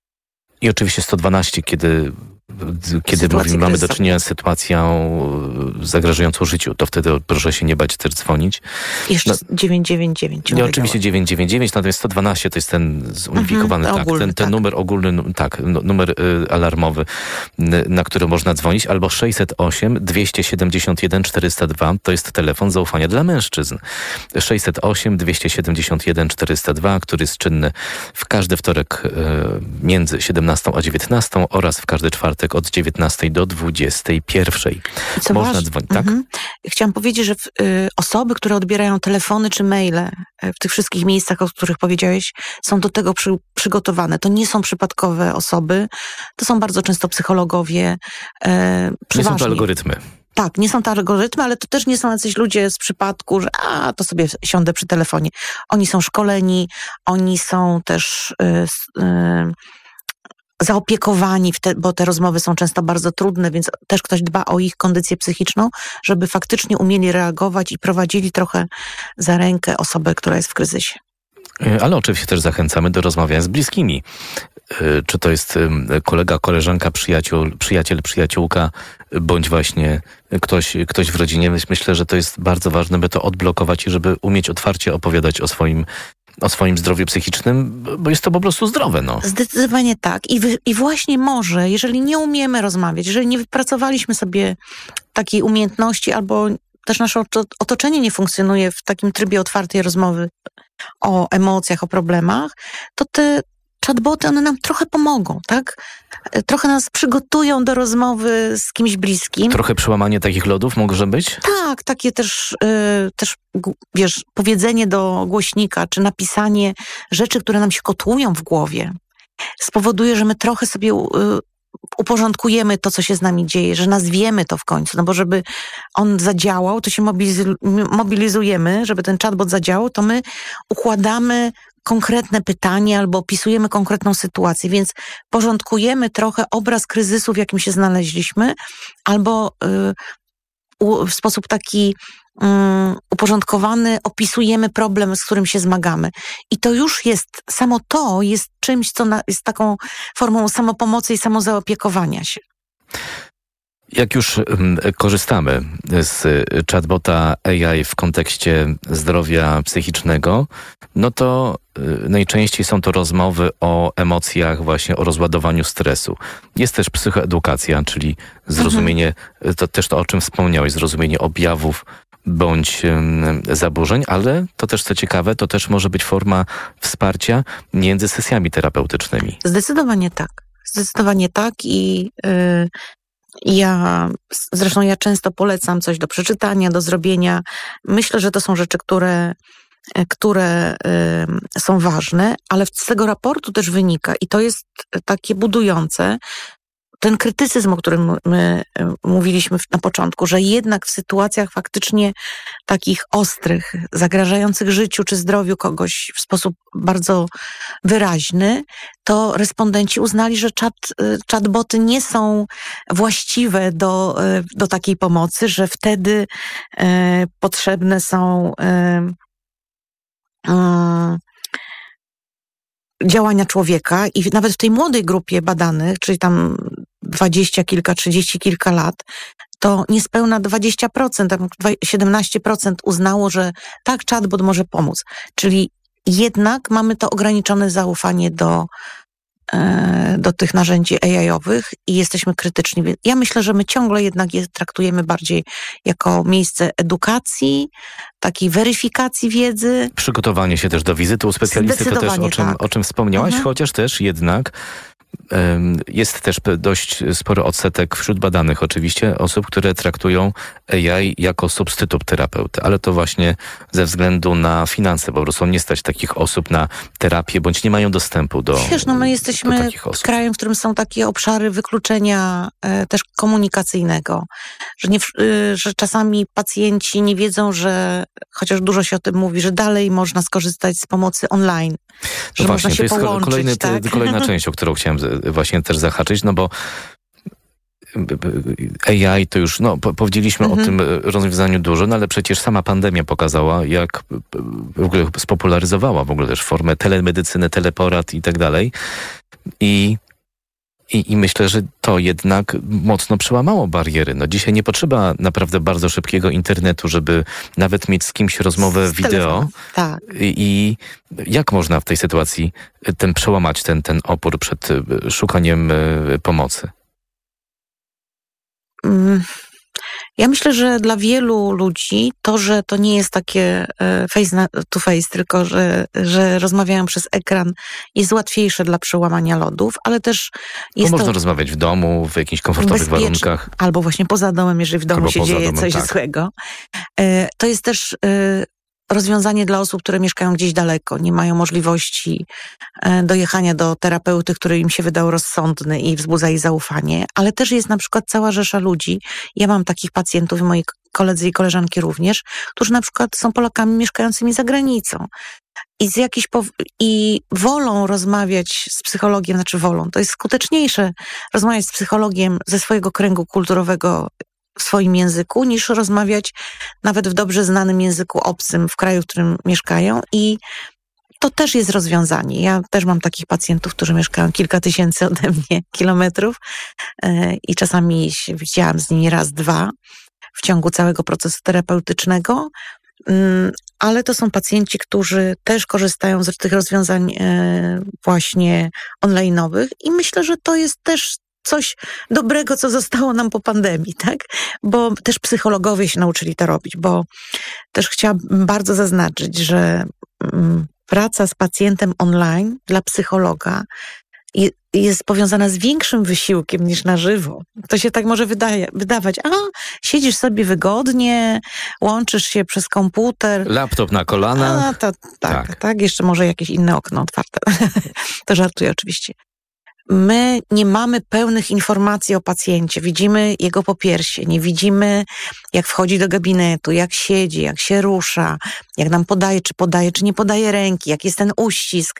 i oczywiście sto dwanaście, kiedy Kiedy mówimy, mamy do czynienia z sytuacją zagrażającą życiu, to wtedy proszę się nie bać też dzwonić. Jeszcze no, dziewięćset dziewięćdziesiąt dziewięć. Nie, oczywiście dziewięćset dziewięćdziesiąt dziewięć, natomiast sto dwanaście to jest ten zunifikowany, mhm, tak, ogólny, ten, ten tak. numer ogólny, tak, numer y, alarmowy, y, na który można dzwonić, albo sześćset osiem dwieście siedemdziesiąt jeden czterysta dwa, to jest telefon zaufania dla mężczyzn. sześćset osiem dwieście siedemdziesiąt jeden czterysta dwa, który jest czynny w każdy wtorek y, między siedemnastą a dziewiętnastą oraz w każdy czwartek od dziewiętnastej do dwudziestej pierwszej. Co można dzwonić, tak? Mhm. Chciałam powiedzieć, że y, osoby, które odbierają telefony czy maile w tych wszystkich miejscach, o których powiedziałeś, są do tego przy, przygotowane. To nie są przypadkowe osoby, to są bardzo często psychologowie. Y, nie są to algorytmy. Tak, nie są to algorytmy, ale to też nie są jacyś ludzie z przypadku, że a, to sobie siądę przy telefonie. Oni są szkoleni, oni są też y, y, zaopiekowani, te, bo te rozmowy są często bardzo trudne, więc też ktoś dba o ich kondycję psychiczną, żeby faktycznie umieli reagować i prowadzili trochę za rękę osobę, która jest w kryzysie. Ale oczywiście też zachęcamy do rozmawiania z bliskimi. Czy to jest kolega, koleżanka, przyjaciół, przyjaciel, przyjaciółka, bądź właśnie ktoś, ktoś w rodzinie. Myślę, że to jest bardzo ważne, by to odblokować i żeby umieć otwarcie opowiadać o swoim o swoim zdrowiu psychicznym, bo jest to po prostu zdrowe, no. Zdecydowanie tak. I, wy, I właśnie może, jeżeli nie umiemy rozmawiać, jeżeli nie wypracowaliśmy sobie takiej umiejętności, albo też nasze otoczenie nie funkcjonuje w takim trybie otwartej rozmowy o emocjach, o problemach, to te chatboty, one nam trochę pomogą, tak? Trochę nas przygotują do rozmowy z kimś bliskim. Trochę przełamanie takich lodów może być? Tak, takie też, yy, też wiesz, powiedzenie do głośnika, czy napisanie rzeczy, które nam się kotłują w głowie, spowoduje, że my trochę sobie yy, uporządkujemy to, co się z nami dzieje, że nazwiemy to w końcu, no bo żeby on zadziałał, to się mobiliz- mobilizujemy, żeby ten chatbot zadziałał, to my układamy konkretne pytanie albo opisujemy konkretną sytuację, więc porządkujemy trochę obraz kryzysu, w jakim się znaleźliśmy, albo y, u, w sposób taki y, uporządkowany opisujemy problem, z którym się zmagamy. I to już jest, samo to jest czymś, co na, jest taką formą samopomocy i samozaopiekowania się. Jak już korzystamy z chatbota A I w kontekście zdrowia psychicznego, no to najczęściej są to rozmowy o emocjach, właśnie o rozładowaniu stresu. Jest też psychoedukacja, czyli zrozumienie, mhm. to też to, o czym wspomniałeś, zrozumienie objawów bądź zaburzeń, ale to też, co ciekawe, to też może być forma wsparcia między sesjami terapeutycznymi. Zdecydowanie tak. Zdecydowanie tak i... Yy... Ja, zresztą ja często polecam coś do przeczytania, do zrobienia. Myślę, że to są rzeczy, które, które y, są ważne, ale z tego raportu też wynika, i to jest takie budujące, ten krytycyzm, o którym my mówiliśmy na początku, że jednak w sytuacjach faktycznie takich ostrych, zagrażających życiu czy zdrowiu kogoś w sposób bardzo wyraźny, to respondenci uznali, że chat, chatboty nie są właściwe do, do takiej pomocy, że wtedy e, potrzebne są e, e, działania człowieka, i nawet w tej młodej grupie badanych, czyli tam dwadzieścia kilka, trzydzieści kilka lat, to niespełna dwadzieścia procent, tam siedemnaście procent uznało, że tak, chatbot może pomóc. Czyli jednak mamy to ograniczone zaufanie do, e, do tych narzędzi A I-owych i jesteśmy krytyczni. Ja myślę, że my ciągle jednak je traktujemy bardziej jako miejsce edukacji, takiej weryfikacji wiedzy. Przygotowanie się też do wizyty u specjalisty, to też o czym, tak. o czym wspomniałaś, Mhm. chociaż też jednak jest też dość spory odsetek wśród badanych oczywiście osób, które traktują A I jako substytut terapeuty, ale to właśnie ze względu na finanse, po prostu nie stać takich osób na terapię, bądź nie mają dostępu do Wiesz, no my jesteśmy krajem, w którym są takie obszary wykluczenia e, też komunikacyjnego, że, nie, y, że czasami pacjenci nie wiedzą, że, chociaż dużo się o tym mówi, że dalej można skorzystać z pomocy online, że no można właśnie, się to jest połączyć. kolejny, tak? kolejna część, o którą chciałem właśnie też zahaczyć, no bo A I to już, no po, powiedzieliśmy mhm. o tym rozwiązaniu dużo, no ale przecież sama pandemia pokazała, jak w ogóle spopularyzowała w ogóle też formę telemedycyny, teleporad i tak dalej. I I, I myślę, że to jednak mocno przełamało bariery. No dzisiaj nie potrzeba naprawdę bardzo szybkiego internetu, żeby nawet mieć z kimś rozmowę z wideo. Telefon. Tak. I, I jak można w tej sytuacji ten przełamać ten, ten opór przed szukaniem y, pomocy? Mm. Ja myślę, że dla wielu ludzi to, że to nie jest takie face to face, tylko że, że rozmawiają przez ekran, jest łatwiejsze dla przełamania lodów, ale też jest Bo to można rozmawiać w domu, w jakichś komfortowych warunkach. Albo właśnie poza domem, jeżeli w domu Albo się dzieje domem, coś tak. złego. To jest też rozwiązanie dla osób, które mieszkają gdzieś daleko, nie mają możliwości dojechania do terapeuty, który im się wydał rozsądny i wzbudza ich zaufanie, ale też jest na przykład cała rzesza ludzi, ja mam takich pacjentów i moi koledzy i koleżanki również, którzy na przykład są Polakami mieszkającymi za granicą i z jakiejś pow- i wolą rozmawiać z psychologiem, znaczy wolą, to jest skuteczniejsze rozmawiać z psychologiem ze swojego kręgu kulturowego w swoim języku, niż rozmawiać nawet w dobrze znanym języku obcym w kraju, w którym mieszkają, i to też jest rozwiązanie. Ja też mam takich pacjentów, którzy mieszkają kilka tysięcy ode mnie kilometrów yy, i czasami się widziałam z nimi raz, dwa w ciągu całego procesu terapeutycznego, yy, ale to są pacjenci, którzy też korzystają z tych rozwiązań yy, właśnie online'owych i myślę, że to jest też coś dobrego, co zostało nam po pandemii, tak? Bo też psychologowie się nauczyli to robić, bo też chciałabym bardzo zaznaczyć, że mm, praca z pacjentem online dla psychologa je, jest powiązana z większym wysiłkiem niż na żywo. To się tak może wydaje, wydawać, a siedzisz sobie wygodnie, łączysz się przez komputer. Laptop na kolanach. A, to, tak, tak, tak, jeszcze może jakieś inne okno otwarte. To żartuję oczywiście. My nie mamy pełnych informacji o pacjencie. Widzimy jego popiersie, nie widzimy, jak wchodzi do gabinetu, jak siedzi, jak się rusza, jak nam podaje, czy podaje, czy nie podaje ręki, jak jest ten uścisk.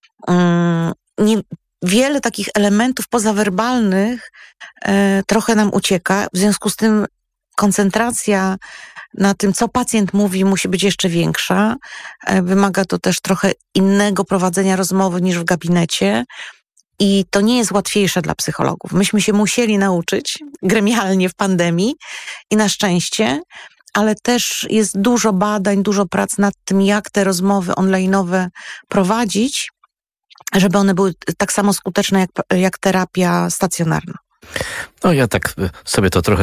Um, nie, wiele takich elementów pozawerbalnych e, trochę nam ucieka. W związku z tym koncentracja na tym, co pacjent mówi, musi być jeszcze większa. E, wymaga to też trochę innego prowadzenia rozmowy niż w gabinecie. I to nie jest łatwiejsze dla psychologów. Myśmy się musieli nauczyć gremialnie w pandemii i na szczęście, ale też jest dużo badań, dużo prac nad tym, jak te rozmowy online'owe prowadzić, żeby one były tak samo skuteczne jak, jak terapia stacjonarna. No ja tak sobie to trochę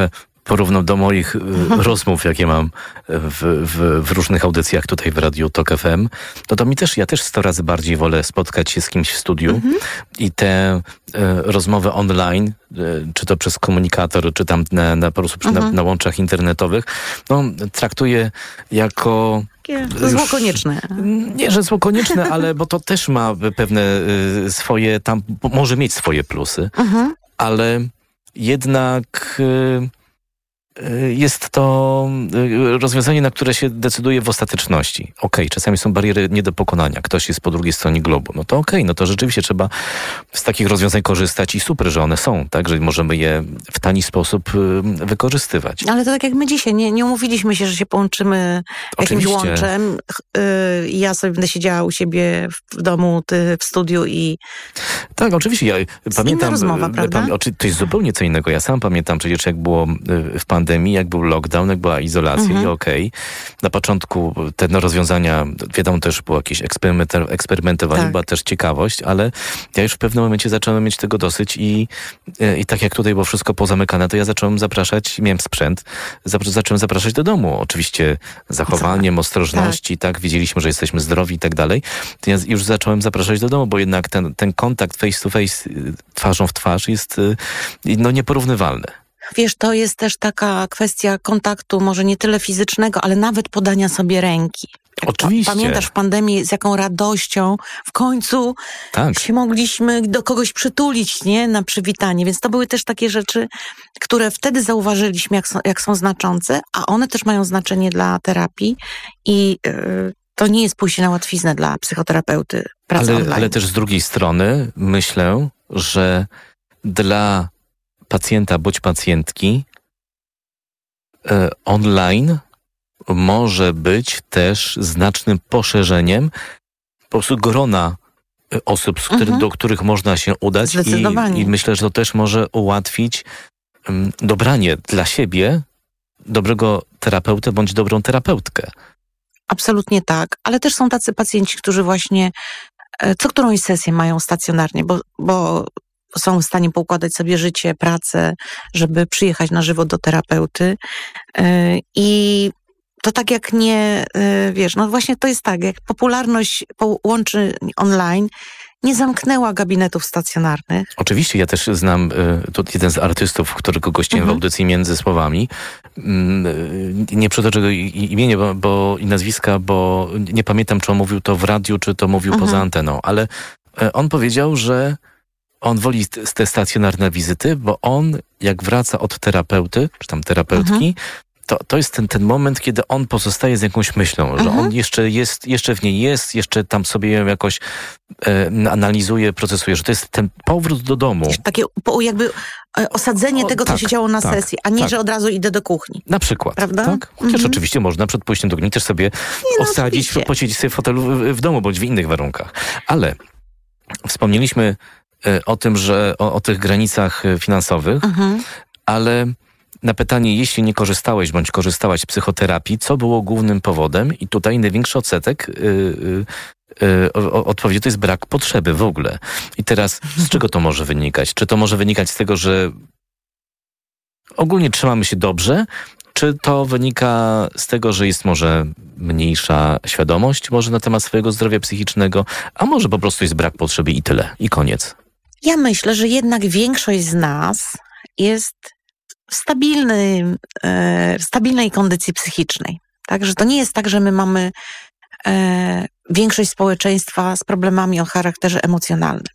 porównał do moich mhm. rozmów, jakie mam w, w, w różnych audycjach tutaj w Radiu Tok F M, to to mi też, ja też sto razy bardziej wolę spotkać się z kimś w studiu mhm. i te e, rozmowy online, e, czy to przez komunikator, czy tam na, na po prostu mhm. na, na łączach internetowych, no traktuję jako... To zło konieczne. Nie, że zło konieczne, ale bo to też ma pewne y, swoje, tam może mieć swoje plusy, mhm. ale jednak y, y, jest to y, rozwiązanie, na które się decyduje w ostateczności. Okej, okay, czasami są bariery nie do pokonania. Ktoś jest po drugiej stronie globu. No to okej, okay, no to rzeczywiście trzeba z takich rozwiązań korzystać i super, że one są, tak, że możemy je w tani sposób y, wykorzystywać. Ale to tak jak my dzisiaj, nie, nie umówiliśmy się, że się połączymy jakimś Oczywiście. łączem. Y, ja sobie będę siedziała u siebie w domu, ty w studiu i... Tak, oczywiście. Ja pamiętam, rozmowa, prawda? Pamię- to jest zupełnie co innego. Ja sam pamiętam przecież, jak było w pandemii, jak był lockdown, jak była izolacja mhm. i okej. Okay. Na początku te no, rozwiązania, wiadomo, też było jakieś eksperyment- eksperymentowanie, tak. była też ciekawość, ale ja już w pewnym momencie zacząłem mieć tego dosyć i, i tak jak tutaj było wszystko pozamykane, to ja zacząłem zapraszać, miałem sprzęt, zap- zacząłem zapraszać do domu. Oczywiście zachowaniem, ostrożności, tak. tak, wiedzieliśmy, że jesteśmy zdrowi i tak dalej. To ja już zacząłem zapraszać do domu, bo jednak ten, ten kontakt face to face, twarzą w twarz jest no, nieporównywalny. Wiesz, to jest też taka kwestia kontaktu, może nie tyle fizycznego, ale nawet podania sobie ręki. Jak Oczywiście. Pamiętasz w pandemii, z jaką radością w końcu tak. się mogliśmy do kogoś przytulić, nie? Na przywitanie. Więc to były też takie rzeczy, które wtedy zauważyliśmy, jak są, jak są znaczące, a one też mają znaczenie dla terapii i yy, to nie jest pójście na łatwiznę dla psychoterapeuty pracy ale, online. Ale też z drugiej strony myślę, że dla pacjenta bądź pacjentki e, online może być też znacznym poszerzeniem po prostu grona osób, z który, mhm. do których można się udać. Zdecydowanie. I, I myślę, że to też może ułatwić um, dobranie dla siebie dobrego terapeuty bądź dobrą terapeutkę. Absolutnie tak, ale też są tacy pacjenci, którzy właśnie co którąś sesję mają stacjonarnie, bo, bo są w stanie poukładać sobie życie, pracę, żeby przyjechać na żywo do terapeuty. I to tak jak nie, wiesz, no właśnie to jest tak, jak popularność łączy online nie zamknęła gabinetów stacjonarnych. Oczywiście, ja też znam y, to jeden z artystów, którego gościłem mhm. w audycji Między Słowami. Y, nie przytoczę go imienia bo, bo, i nazwiska, bo nie pamiętam, czy on mówił to w radiu, czy to mówił mhm. poza anteną, ale y, on powiedział, że on woli te, te stacjonarne wizyty, bo on jak wraca od terapeuty, czy tam terapeutki, mhm. To, to jest ten, ten moment, kiedy on pozostaje z jakąś myślą, mhm. że on jeszcze jest, jeszcze w niej jest, jeszcze tam sobie ją jakoś e, analizuje, procesuje, że to jest ten powrót do domu. Takie jakby osadzenie o, tego, tak, co się działo na tak, sesji, a nie, tak. że od razu idę do kuchni. Na przykład, prawda? Tak? Chociaż mhm. oczywiście można przed pójściem do kuchni też sobie nie, osadzić, no, posiedzieć sobie w fotelu w, w domu, bądź w innych warunkach. Ale wspomnieliśmy e, o tym, że o, o tych granicach finansowych, mhm. ale na pytanie, jeśli nie korzystałeś bądź korzystałaś z psychoterapii, co było głównym powodem? I tutaj największy odsetek yy, yy, odpowiedzi to jest brak potrzeby w ogóle. I teraz z czego to może wynikać? Czy to może wynikać z tego, że ogólnie trzymamy się dobrze? Czy to wynika z tego, że jest może mniejsza świadomość może na temat swojego zdrowia psychicznego? A może po prostu jest brak potrzeby i tyle. I koniec. Ja myślę, że jednak większość z nas jest w stabilnej, e, stabilnej kondycji psychicznej. Także to nie jest tak, że my mamy e, większość społeczeństwa z problemami o charakterze emocjonalnym.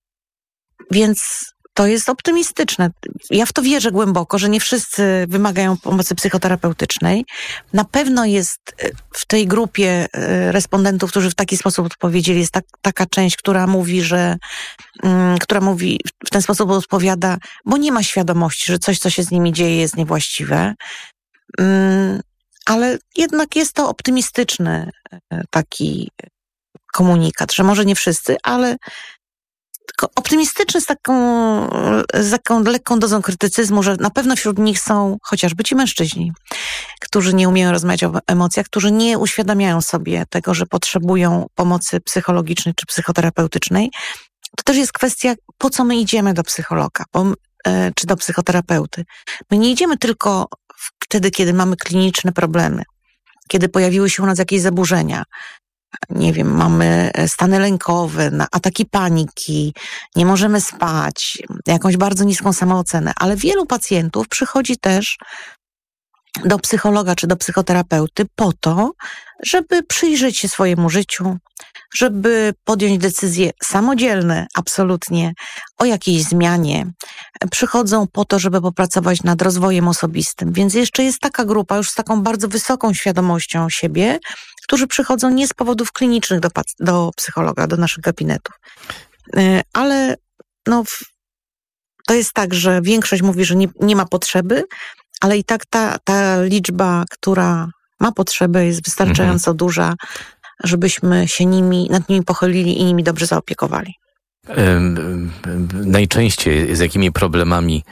Więc to jest optymistyczne. Ja w to wierzę głęboko, że nie wszyscy wymagają pomocy psychoterapeutycznej. Na pewno jest w tej grupie respondentów, którzy w taki sposób odpowiedzieli, jest tak, taka część, która mówi, że um, która mówi, w ten sposób odpowiada, bo nie ma świadomości, że coś, co się z nimi dzieje, jest niewłaściwe. Um, ale jednak jest to optymistyczny taki komunikat, że może nie wszyscy, ale optymistyczny z taką, z taką lekką dozą krytycyzmu, że na pewno wśród nich są chociażby ci mężczyźni, którzy nie umieją rozmawiać o emocjach, którzy nie uświadamiają sobie tego, że potrzebują pomocy psychologicznej czy psychoterapeutycznej. To też jest kwestia, po co my idziemy do psychologa bo, czy do psychoterapeuty. My nie idziemy tylko wtedy, kiedy mamy kliniczne problemy, kiedy pojawiły się u nas jakieś zaburzenia, nie wiem, mamy stany lękowe, ataki paniki, nie możemy spać, jakąś bardzo niską samoocenę, ale wielu pacjentów przychodzi też do psychologa czy do psychoterapeuty po to, żeby przyjrzeć się swojemu życiu, żeby podjąć decyzje samodzielne, absolutnie, o jakiejś zmianie. Przychodzą po to, żeby popracować nad rozwojem osobistym. Więc jeszcze jest taka grupa już z taką bardzo wysoką świadomością siebie, którzy przychodzą nie z powodów klinicznych do, do psychologa, do naszych gabinetów. Ale no, to jest tak, że większość mówi, że nie, nie ma potrzeby, ale i tak ta, ta liczba, która ma potrzebę, jest wystarczająco mhm. duża, żebyśmy się nimi, nad nimi pochylili i nimi dobrze zaopiekowali. Najczęściej z jakimi problemami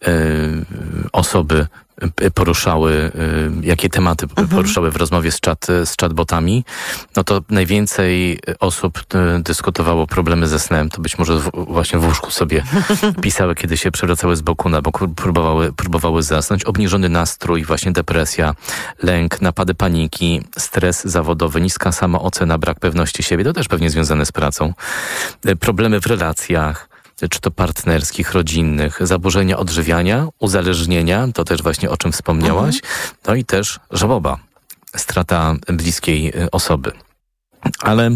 osoby poruszały, jakie tematy mhm. poruszały w rozmowie z, chat, z chatbotami, no to najwięcej osób dyskutowało problemy ze snem. To być może w, właśnie w łóżku sobie pisały, kiedy się przewracały z boku na bok, próbowały, próbowały zasnąć. Obniżony nastrój, właśnie depresja, lęk, napady paniki, stres zawodowy, niska samoocena, brak pewności siebie. To też pewnie związane z pracą. Problemy w relacjach, czy to partnerskich, rodzinnych, zaburzenia odżywiania, uzależnienia, to też właśnie o czym wspomniałaś, mhm. no i też żałoba, strata bliskiej osoby. Ale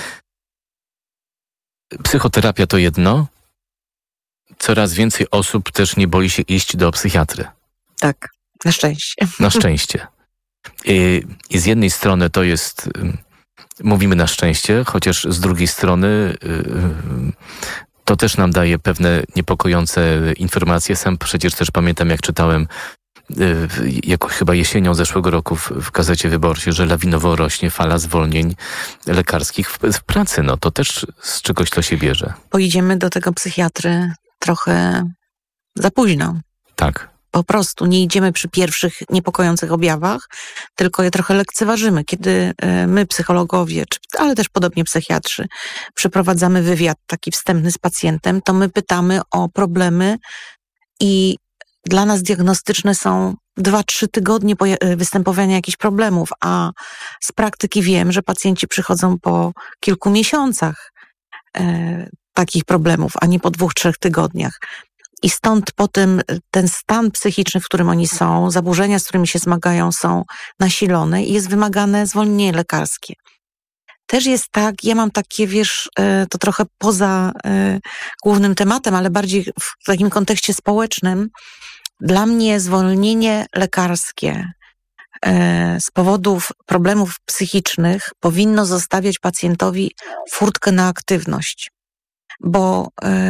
psychoterapia to jedno, coraz więcej osób też nie boi się iść do psychiatry. Tak, na szczęście. Na szczęście. I, i z jednej strony to jest, mówimy na szczęście, chociaż z drugiej strony to też nam daje pewne niepokojące informacje. Sam przecież też pamiętam, jak czytałem jako chyba jesienią zeszłego roku w, w Gazecie Wyborczej, że lawinowo rośnie fala zwolnień lekarskich w, w pracy. No to też z czegoś to się bierze. Pojedziemy do tego psychiatry trochę za późno. Tak. Po prostu nie idziemy przy pierwszych niepokojących objawach, tylko je trochę lekceważymy. Kiedy my, psychologowie, czy, ale też podobnie psychiatrzy, przeprowadzamy wywiad taki wstępny z pacjentem, to my pytamy o problemy i dla nas diagnostyczne są dwa, trzy tygodnie występowania jakichś problemów, a z praktyki wiem, że pacjenci przychodzą po kilku miesiącach e, takich problemów, a nie po dwóch, trzech tygodniach. I stąd potem ten stan psychiczny, w którym oni są, zaburzenia, z którymi się zmagają, są nasilone i jest wymagane zwolnienie lekarskie. Też jest tak, ja mam takie, wiesz, to trochę poza głównym tematem, ale bardziej w takim kontekście społecznym. Dla mnie zwolnienie lekarskie z powodów problemów psychicznych powinno zostawiać pacjentowi furtkę na aktywność, bo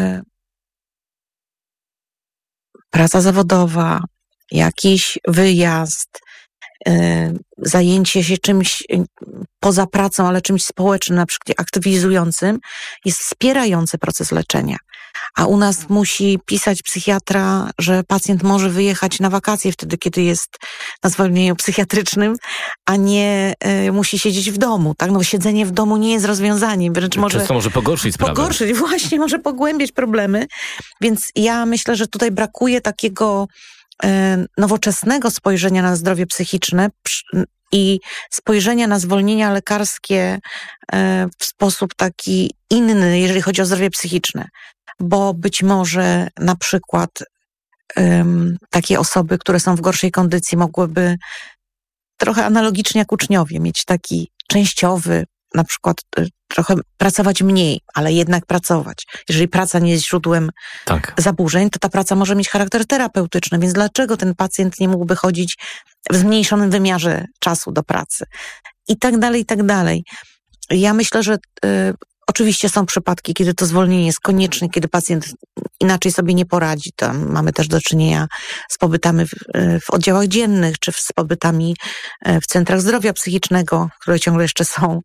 praca zawodowa, jakiś wyjazd, yy, zajęcie się czymś poza pracą, ale czymś społecznym, na przykład aktywizującym, jest wspierający proces leczenia. A u nas musi pisać psychiatra, że pacjent może wyjechać na wakacje wtedy, kiedy jest na zwolnieniu psychiatrycznym, a nie y, musi siedzieć w domu. Tak? No, siedzenie w domu nie jest rozwiązaniem. Wręcz może, Często może pogorszyć sprawę. Pogorszyć, właśnie, może pogłębiać problemy. Więc ja myślę, że tutaj brakuje takiego y, nowoczesnego spojrzenia na zdrowie psychiczne przy, i spojrzenia na zwolnienia lekarskie y, w sposób taki inny, jeżeli chodzi o zdrowie psychiczne. Bo być może na przykład um, takie osoby, które są w gorszej kondycji, mogłyby trochę analogicznie jak uczniowie mieć taki częściowy, na przykład y, trochę pracować mniej, ale jednak pracować. Jeżeli praca nie jest źródłem tak. zaburzeń, to ta praca może mieć charakter terapeutyczny, więc dlaczego ten pacjent nie mógłby chodzić w zmniejszonym wymiarze czasu do pracy? I tak dalej, i tak dalej. Ja myślę, że y, oczywiście są przypadki, kiedy to zwolnienie jest konieczne, kiedy pacjent inaczej sobie nie poradzi. Tam mamy też do czynienia z pobytami w, w oddziałach dziennych, czy z pobytami w centrach zdrowia psychicznego, które ciągle jeszcze są.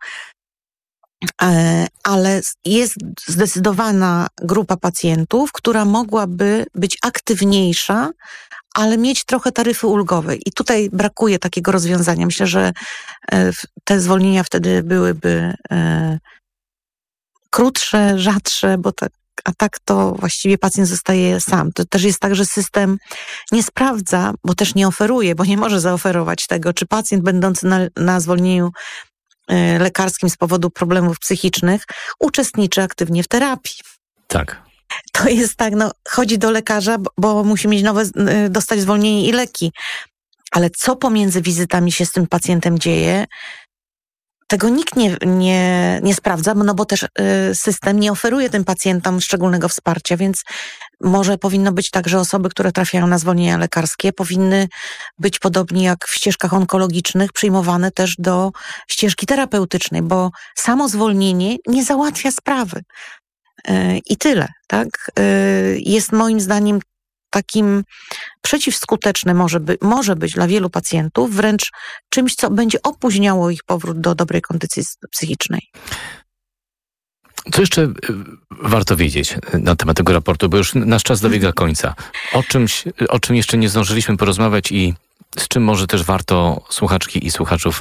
Ale jest zdecydowana grupa pacjentów, która mogłaby być aktywniejsza, ale mieć trochę taryfy ulgowej. I tutaj brakuje takiego rozwiązania. Myślę, że te zwolnienia wtedy byłyby krótsze, rzadsze, bo tak a tak to właściwie pacjent zostaje sam. To też jest tak, że system nie sprawdza, bo też nie oferuje, bo nie może zaoferować tego, czy pacjent będący na, na zwolnieniu y, lekarskim z powodu problemów psychicznych uczestniczy aktywnie w terapii. Tak. To jest tak, no chodzi do lekarza, bo, bo musi mieć nowe, y, dostać zwolnienie i leki. Ale co pomiędzy wizytami się z tym pacjentem dzieje, tego nikt nie, nie, nie sprawdza, no bo też y, system nie oferuje tym pacjentom szczególnego wsparcia, więc może powinno być tak, że osoby, które trafiają na zwolnienia lekarskie, powinny być podobnie jak w ścieżkach onkologicznych przyjmowane też do ścieżki terapeutycznej, bo samo zwolnienie nie załatwia sprawy. Y, I tyle, tak? Y, jest moim zdaniem takim przeciwskuteczne może, by, może być dla wielu pacjentów, wręcz czymś, co będzie opóźniało ich powrót do dobrej kondycji psychicznej. Co jeszcze warto wiedzieć na temat tego raportu, bo już nasz czas dobiega końca. O czymś, o czym jeszcze nie zdążyliśmy porozmawiać i z czym może też warto słuchaczki i słuchaczów